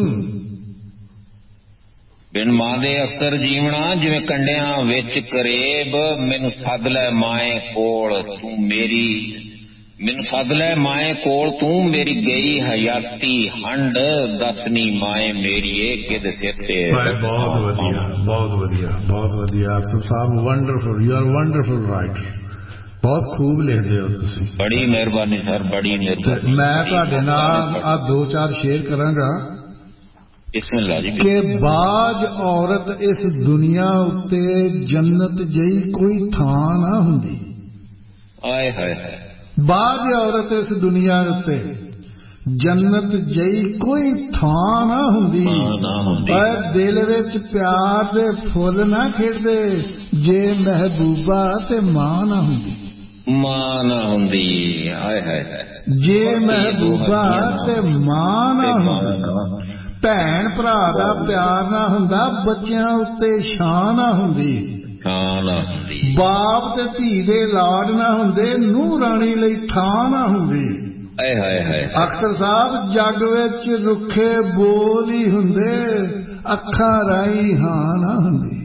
ਪਿੰਡ ਮਾਂ ਦੇ ਅਖਤਰ ਜੀਵਣਾ ਜਿਵੇਂ ਕੰਡਿਆਂ ਵਿੱਚ ਕਰੇਬ, ਮੈਨੂੰ ਸੱਦ ਲੈ ਮਾਏ ਕੋਲ ਤੂੰ ਮੇਰੀ, ਮੈਨੂੰ ਸੱਦ ਲੈ ਮਾਏ ਕੋਲ ਤੂੰ ਮੇਰੀ ਗਈ ਹਯਾਤੀ ਹੰਡ, ਦਸਵੀਂ ਮਾਏ ਮੇਰੀਏ ਕਿਹਦੇ ਸਿਰ ਤੇ। ਬਹੁਤ ਵਧੀਆ ਬਹੁਤ ਵਧੀਆ ਬਹੁਤ ਵਧੀਆ ਅਖਤਰ ਸਾਹਿਬ, wonderful, you are wonderful writer, ਬਹੁਤ ਖੂਬ ਲਿਖਦੇ ਹੋ ਤੁਸੀਂ। ਬੜੀ ਮਿਹਰਬਾਨੀ ਸਰ, ਬੜੀ ਮਿਹਰਬਾਨੀ। ਮੈਂ ਤੁਹਾਡੇ ਨਾਲ ਆ ਦੋ ਚਾਰ ਸ਼ੇਅਰ ਕਰਾਂਗਾ ਬਿਸਮਿਲ੍ਲਾ ਜੀ। ਕਿ ਬਾਜ ਔਰਤ ਇਸ ਦੁਨੀਆ ਉੱਤੇ ਜੰਨਤ ਜਿਹੀ ਕੋਈ ਥਾਂ ਨਾ ਹੁੰਦੀ। ਆਏ ਹਾਏ ਹਾਏ। ਬਾਜ ਔਰਤ ਇਸ ਦੁਨੀਆ ਉੱਤੇ ਜੰਨਤ ਜਿਹੀ ਕੋਈ ਥਾਂ ਨਾ ਹੁੰਦੀ, ਪਰ ਦਿਲ ਵਿੱਚ ਪਿਆਰ ਦੇ ਫੁੱਲ ਨਾ ਖਿੜਦੇ ਜੇ ਮਹਿਬੂਬਾ ਤੇ ਮਾਂ ਨਾ ਹੁੰਦੀ। ਮਾਂ ਨਾ ਹੁੰਦੀ, ਹਾਏ ਹਾਏ ਹਾਏ। ਜੇ ਮਹਿਬੂਬਾ ਤੇ ਮਾਂ ਨਾ ਹੁੰਦੀ, ਭੈਣ ਭਰਾ ਦਾ ਪਿਆਰ ਨਾ ਹੁੰਦਾ, ਬੱਚਿਆਂ ਉੱਤੇ ਛਾਂ ਨਾ ਹੁੰਦੀ, ਛਾਂ ਨਾ ਹੁੰਦੀ, ਬਾਪ ਤੇ ਧੀ ਦੇ ਲਾਡ ਨਾ ਹੁੰਦੇ, ਨੂੰਹ ਰਾਣੀ ਲਈ ਥਾਂ ਨਾ ਹੁੰਦੀ। ਹਾਏ ਹਾਏ ਹਾਏ। ਅਖਤਰ ਸਾਹਿਬ ਜੱਗ ਵਿੱਚ ਰੁੱਖੇ ਬੋਲ ਹੀ ਹੁੰਦੇ, ਅੱਖਾਂ ਰਾਹੀਂ ਹਾਂ ਨਾ ਹੁੰਦੀ।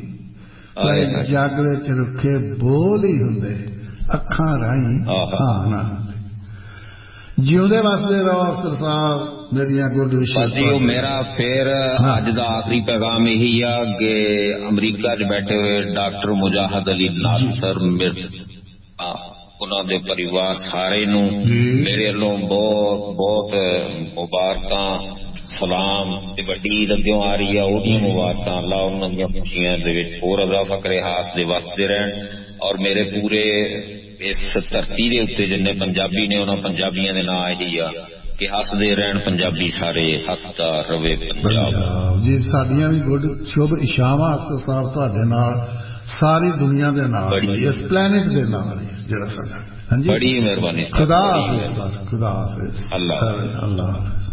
ਜੱਗ ਵਿੱਚ ਰੁੱਖੇ ਬੋਲ ਹੀ ਹੁੰਦੇ, ਅੱਖਾਂ ਰਾਹੀਂ ਹਾਂ ਨਾ ਹੁੰਦੇ। ਜਿਉਂਦੇ ਵਸਦੇ ਰਹੋ ਅਖਤਰ ਸਾਹਿਬ, ਮੇਰੀਆਂ ਗੁੱਡ ਵਿਸ਼ੇਸ਼। ਮੇਰਾ ਫਿਰ ਅੱਜ ਦਾ ਆਖਰੀ ਪੈਗਾਮ ਇਹੀ ਆ ਕਿ ਅਮਰੀਕਾ 'ਚ ਬੈਠੇ ਹੋਏ ਡਾਕਟਰ ਮੁਜਾਹਦ ਅਲੀ ਨਾਸਰ ਮਿਰਜ਼ਾ, ਉਹਨਾਂ ਦੇ ਪਰਿਵਾਰ ਸਾਰੇ ਨੂੰ ਮੇਰੇ ਵੱਲੋਂ ਬਹੁਤ ਬਹੁਤ ਮੁਬਾਰਕਾਂ, ਸਲਾਮ ਤੇ ਵੱਡੀ ਈਦ ਅੱਗਿਓਂ ਆ ਰਹੀ ਆ, ਉਹਦੀਆਂ ਮੁਬਾਰਕਾਂ। ਅੱਲਾ ਉਹਨਾਂ ਦੀਆਂ ਖੁਸ਼ੀਆਂ ਦੇ ਵਿੱਚ ਹੋਰ ਇਜ਼ਾਫਾ ਕਰੇ, ਹਾਸਦੇ ਵਸਦੇ ਰਹਿਣ। ਔਰ ਮੇਰੇ ਪੂਰੇ ਇਸ ਧਰਤੀ ਦੇ ਉੱਤੇ ਜਿੰਨੇ ਪੰਜਾਬੀ ਨੇ ਉਹਨਾਂ ਪੰਜਾਬੀਆਂ ਦੇ ਨਾਂ ਇਹੀ ਆ ਕਿ ਹੱਸਦੇ ਰਹਿਣ ਪੰਜਾਬੀ ਸਾਰੇ, ਹੱਸਦਾ ਰਵੇ ਪੰਜਾਬ। ਜੀ ਸਾਡੀਆਂ ਵੀ ਗੁੱਡ ਸ਼ੁਭ ਇਸ਼ਾਵਾਂ ਅਖਤਰ ਸਾਹਿਬ ਤੁਹਾਡੇ ਨਾਲ, ਸਾਰੀ ਦੁਨੀਆ ਦੇ ਨਾਲ ਇਸ ਪਲੈਨਟ ਦੇ ਨਾਲ ਜਿਹੜਾ ਸਾਡਾ ਹਾਂਜੀ ਬੜੀ ਮਿਹਰਬਾਨੀ ਖੁਦਾ ਹਾਫਿਜ਼ ਖੁਦਾ ਹਾਫਿਜ਼ ਅੱਲਾਹ ਅੱਲਾਹ ਹਾਫਿਜ਼।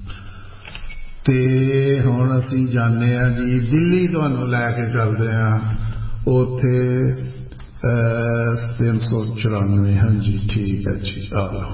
ਤੇ ਹੁਣ ਅਸੀਂ ਜਾਂਦੇ ਹਾਂ ਜੀ ਦਿੱਲੀ, ਤੁਹਾਨੂੰ ਲੈ ਕੇ ਚੱਲਦੇ ਹਾਂ ਉੱਥੇ ਤਿੰਨ ਸੌ ਚੁਰਾਨਵੇਂ ਹਾਂਜੀ ਠੀਕ ਹੈ ਜੀ ਆ ਲਓ।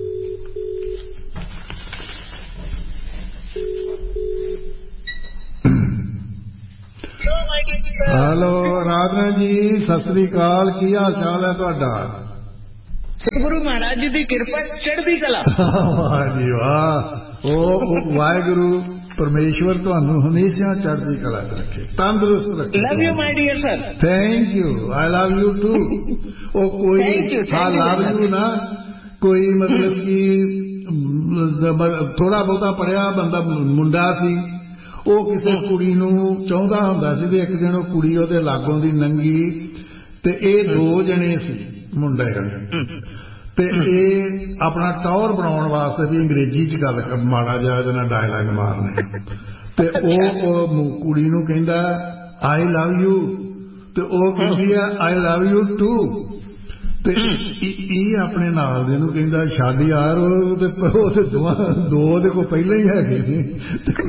ਹੈਲੋ ਰਾਧਾ ਜੀ ਸਤਿ ਸ੍ਰੀ ਅਕਾਲ, ਕੀ ਹਾਲ ਚਾਲ ਹੈ ਤੁਹਾਡਾ? ਸਤਿਗੁਰੂ ਮਹਾਰਾਜ ਜੀ ਦੀ ਕਿਰਪਾ ਚੜ੍ਹਦੀ ਕਲਾ। ਵਾਹ ਜੀ ਵਾਹ, ਉਹ ਵਾਹਿਗੁਰੂ ਪਰਮੇਸ਼ਵਰ ਤੁਹਾਨੂੰ ਹਮੇਸ਼ਾ ਚੜ੍ਹਦੀ ਕਲਾ ਚ ਰੱਖੇ, ਤੰਦਰੁਸਤ ਰੱਖੇ। Love you my dear sir. Thank you, I love you to. ਉਹ ਕੋਈ ਹਾਂ ਲਵ ਯੂ ਨਾ ਕੋਈ ਮਤਲਬ ਕਿ ਥੋੜਾ ਬਹੁਤਾ ਪੜਿਆ ਬੰਦਾ ਮੁੰਡਾ ਸੀ, ਉਹ ਕਿਸੇ ਕੁੜੀ ਨੂੰ ਚਾਹੁੰਦਾ ਹੁੰਦਾ ਸੀ ਤੇ ਇੱਕ ਦਿਨ ਉਹ ਕੁੜੀ ਉਹਦੇ ਲਾਗੋਂ ਦੀ ਲੰਘੀ ਤੇ ਇਹ ਦੋ ਜਣੇ ਸੀ ਮੁੰਡੇ ਤੇ ਇਹ ਆਪਣਾ ਟੌਰ ਬਣਾਉਣ ਵਾਸਤੇ ਵੀ ਅੰਗਰੇਜ਼ੀ ਚ ਗੱਲ ਮਾੜਾ ਜਿਹਾ ਇਹਦੇ ਨਾਲ ਡਾਇਲਾਗ ਮਾਰਨੇ ਤੇ ਉਹ ਕੁੜੀ ਨੂੰ ਕਹਿੰਦਾ ਆਈ ਲਵ ਯੂ ਤੇ ਉਹ ਕਹਿੰਦੀ ਆ ਆਈ ਲਵ ਯੂ ਟੂ ਤੇ ਇਹ ਆਪਣੇ ਨਾਲ ਦੇ ਨੂੰ ਕਹਿੰਦਾ ਛੱਡ ਯਾਰ, ਉਹ ਤੇ ਦੋ ਉਹਦੇ ਕੋਲ ਪਹਿਲਾਂ ਹੀ ਹੈਗੇ ਸੀ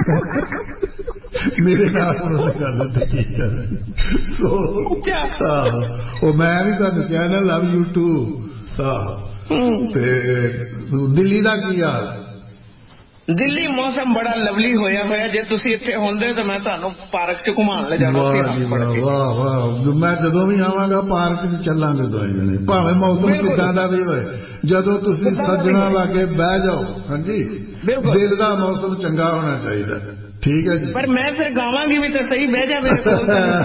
ਮੇਰੇ ਨਾਲ ਗੱਲ ਉਹ ਮੈਂ ਵੀ ਤੁਹਾਨੂੰ ਕਿਹਾ ਨਾ ਲਵ ਯੂ ਟੂ। ਤੇ ਦਿੱਲੀ ਦਾ ਕੀ ਹਾਲ? ਦਿੱਲੀ ਮੌਸਮ ਬੜਾ ਲਵਲੀ ਹੋਇਆ ਹੋਇਆ, ਜੇ ਤੁਸੀਂ ਇੱਥੇ ਹੁੰਦੇ ਤਾਂ ਮੈਂ ਤੁਹਾਨੂੰ ਪਾਰਕ ਚ ਘੁਮਾਉਣ ਲੈ ਜਾਣਾ। ਵਾਹ ਵਾਹ, ਮੈਂ ਜਦੋਂ ਵੀ ਆਵਾਂਗਾ ਪਾਰਕ ਚ ਚੱਲਾਂਗੇ ਦੋਵੇਂ ਜਣੇ, ਭਾਵੇਂ ਮੌਸਮ ਕਿੱਦਾਂ ਦਾ ਵੀ ਹੋਏ, ਜਦੋਂ ਤੁਸੀਂ ਸੱਜਣਾ ਲਾਗੇ ਬਹਿ ਜਾਓ। ਹਾਂਜੀ ਦਿਲ ਦਾ ਮੌਸਮ ਚੰਗਾ ਹੋਣਾ ਚਾਹੀਦਾ। ਠੀਕ ਹੈ ਜੀ, ਪਰ ਮੈਂ ਫਿਰ ਗਾਵਾਂਗੀ ਵੀ ਤਾਂ ਸਹੀ, ਬਹਿ ਜਾ ਮੇਰੇ ਕੋਲ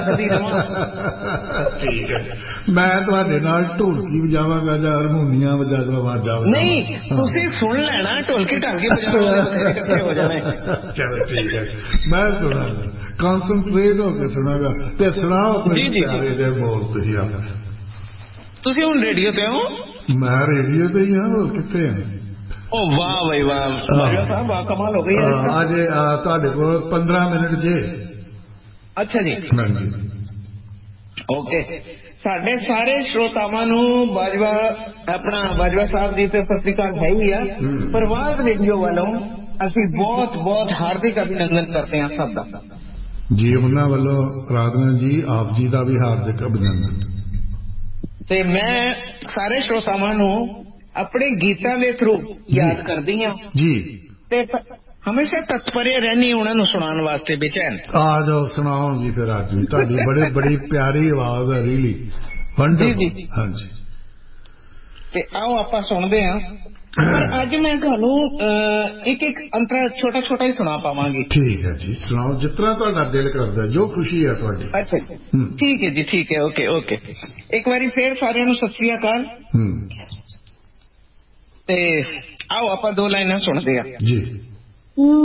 ਠੀਕ ਹੈ, ਮੈਂ ਤੁਹਾਡੇ ਨਾਲ ਢੋਲਕੀ ਵਜਾਵਾਂਗਾ ਜਾਂ ਹਾਰਮੋਨੀਆ ਵਜਾਵਾਂਗਾ। ਨਹੀਂ ਤੁਸੀਂ ਸੁਣ ਲੈਣਾ, ਢੋਲਕੀ ਢਾਲਕੀ ਵਜਾਵਾਂਗੇ ਇਕੱਠੇ ਹੋ ਜਾਣੇ। ਚਲੋ ਠੀਕ ਹੈ, ਮੈਂ ਸੁਣਾਂਗਾ, ਕਨਸਨਟ੍ਰੇਟ ਹੋ ਕੇ ਸੁਣਾਂਗਾ ਤੇ ਸੁਣਾਓ ਕੋਈ ਪਿਆਰੇ ਦੇ ਬੋਲ ਤੁਸੀਂ ਆਪਣੇ। ਤੁਸੀਂ ਹੁਣ ਰੇਡੀਓ ਤੇ ਹੋ? ਮੈਂ ਰੇਡੀਓ ਤੇ ਹੀ ਹਾਂ, ਹੋਰ ਕਿੱਥੇ ਹਾਂ। ਓ ਵਾਹ ਬਈ ਵਾਹ, ਬਾਜਵਾ ਸਾਹਿਬ ਵਾਹ ਕਮਾਲ ਹੋ ਗਈ ਹੈ। ਅੱਜ ਤੁਹਾਡੇ ਕੋਲ ਪੰਦਰਾਂ ਮਿੰਟ ਜੇ। ਅੱਛਾ ਜੀ ਹਾਂਜੀ ਓਕੇ। ਸਾਡੇ ਸਾਰੇ ਸ਼ਰੋਤਾਵਾਂ ਨੂੰ ਬਾਜਵਾ ਆਪਣਾ ਬਾਜਵਾ ਸਾਹਿਬ ਜੀ ਤੇ ਸਤਿ ਸ੍ਰੀ ਅਕਾਲ ਹੈ ਹੀ ਆ, ਪ੍ਰਵਾਜ਼ ਰੇਡੀਓ ਵੱਲੋਂ ਅਸੀਂ ਬਹੁਤ ਬਹੁਤ ਹਾਰਦਿਕ ਅਭਿਨੰਦਨ ਕਰਦੇ ਹਾਂ ਸਭ ਦਾ ਜੀ। ਉਹਨਾਂ ਵੱਲੋਂ ਰਾਧਨਾ ਜੀ ਆਪ ਜੀ ਦਾ ਵੀ ਹਾਰਦਿਕ ਅਭਿਨੰਦਨ। ਤੇ ਮੈਂ ਸਾਰੇ ਸ਼ਰੋਤਾਵਾਂ ਨੂੰ ਆਪਣੇ ਗੀਤਾਂ ਦੇ ਥਰੂ ਯਾਦ ਕਰਦੀ ਹਾਂ ਜੀ, ਤੇ ਹਮੇਸ਼ਾ ਤਤਪਰੇ ਰਹਿਣੀ ਉਹਨਾਂ ਨੂੰ ਸੁਣਾਉਣ ਵਾਸਤੇ ਬੇਚੈਨ। ਆ ਜਾਓ ਸੁਣਾਓ ਜੀ ਫਿਰ ਅੱਜ ਵੀ, ਤੁਹਾਡੀ ਬੜੀ ਬੜੀ ਪਿਆਰੀ ਆਵਾਜ਼ ਹੈ, ਰੀਲੀ ਵੰਡਰਫੁਲ। ਹਾਂਜੀ ਤੇ ਆਓ ਆਪਾਂ ਸੁਣਦੇ ਹਾਂ, ਪਰ ਅੱਜ ਮੈਂ ਤੁਹਾਨੂੰ ਇੱਕ ਇੱਕ ਅੰਤਰਾ ਛੋਟਾ ਛੋਟਾ ਹੀ ਸੁਣਾ ਪਾਵਾਂਗੀ। ਠੀਕ ਹੈ ਜੀ, ਸੁਣਾਓ ਜਿਸ ਤਰ੍ਹਾਂ ਤੁਹਾਡਾ ਦਿਲ ਕਰਦਾ, ਜੋ ਖੁਸ਼ੀ ਹੈ ਤੁਹਾਡੀ। ਅੱਛਾ ਠੀਕ ਹੈ ਜੀ, ਠੀਕ ਹੈ, ਓਕੇ ਓਕੇ। ਇੱਕ ਵਾਰੀ ਫੇਰ ਸਾਰਿਆਂ ਨੂੰ ਸਤਿ ਸ੍ਰੀ ਅਕਾਲ। ਤੇ ਆਓ ਆਪਾਂ ਦੋ ਲਾਈਨਾਂ ਸੁਣਦੇ ਹਾਂ ਜੀ।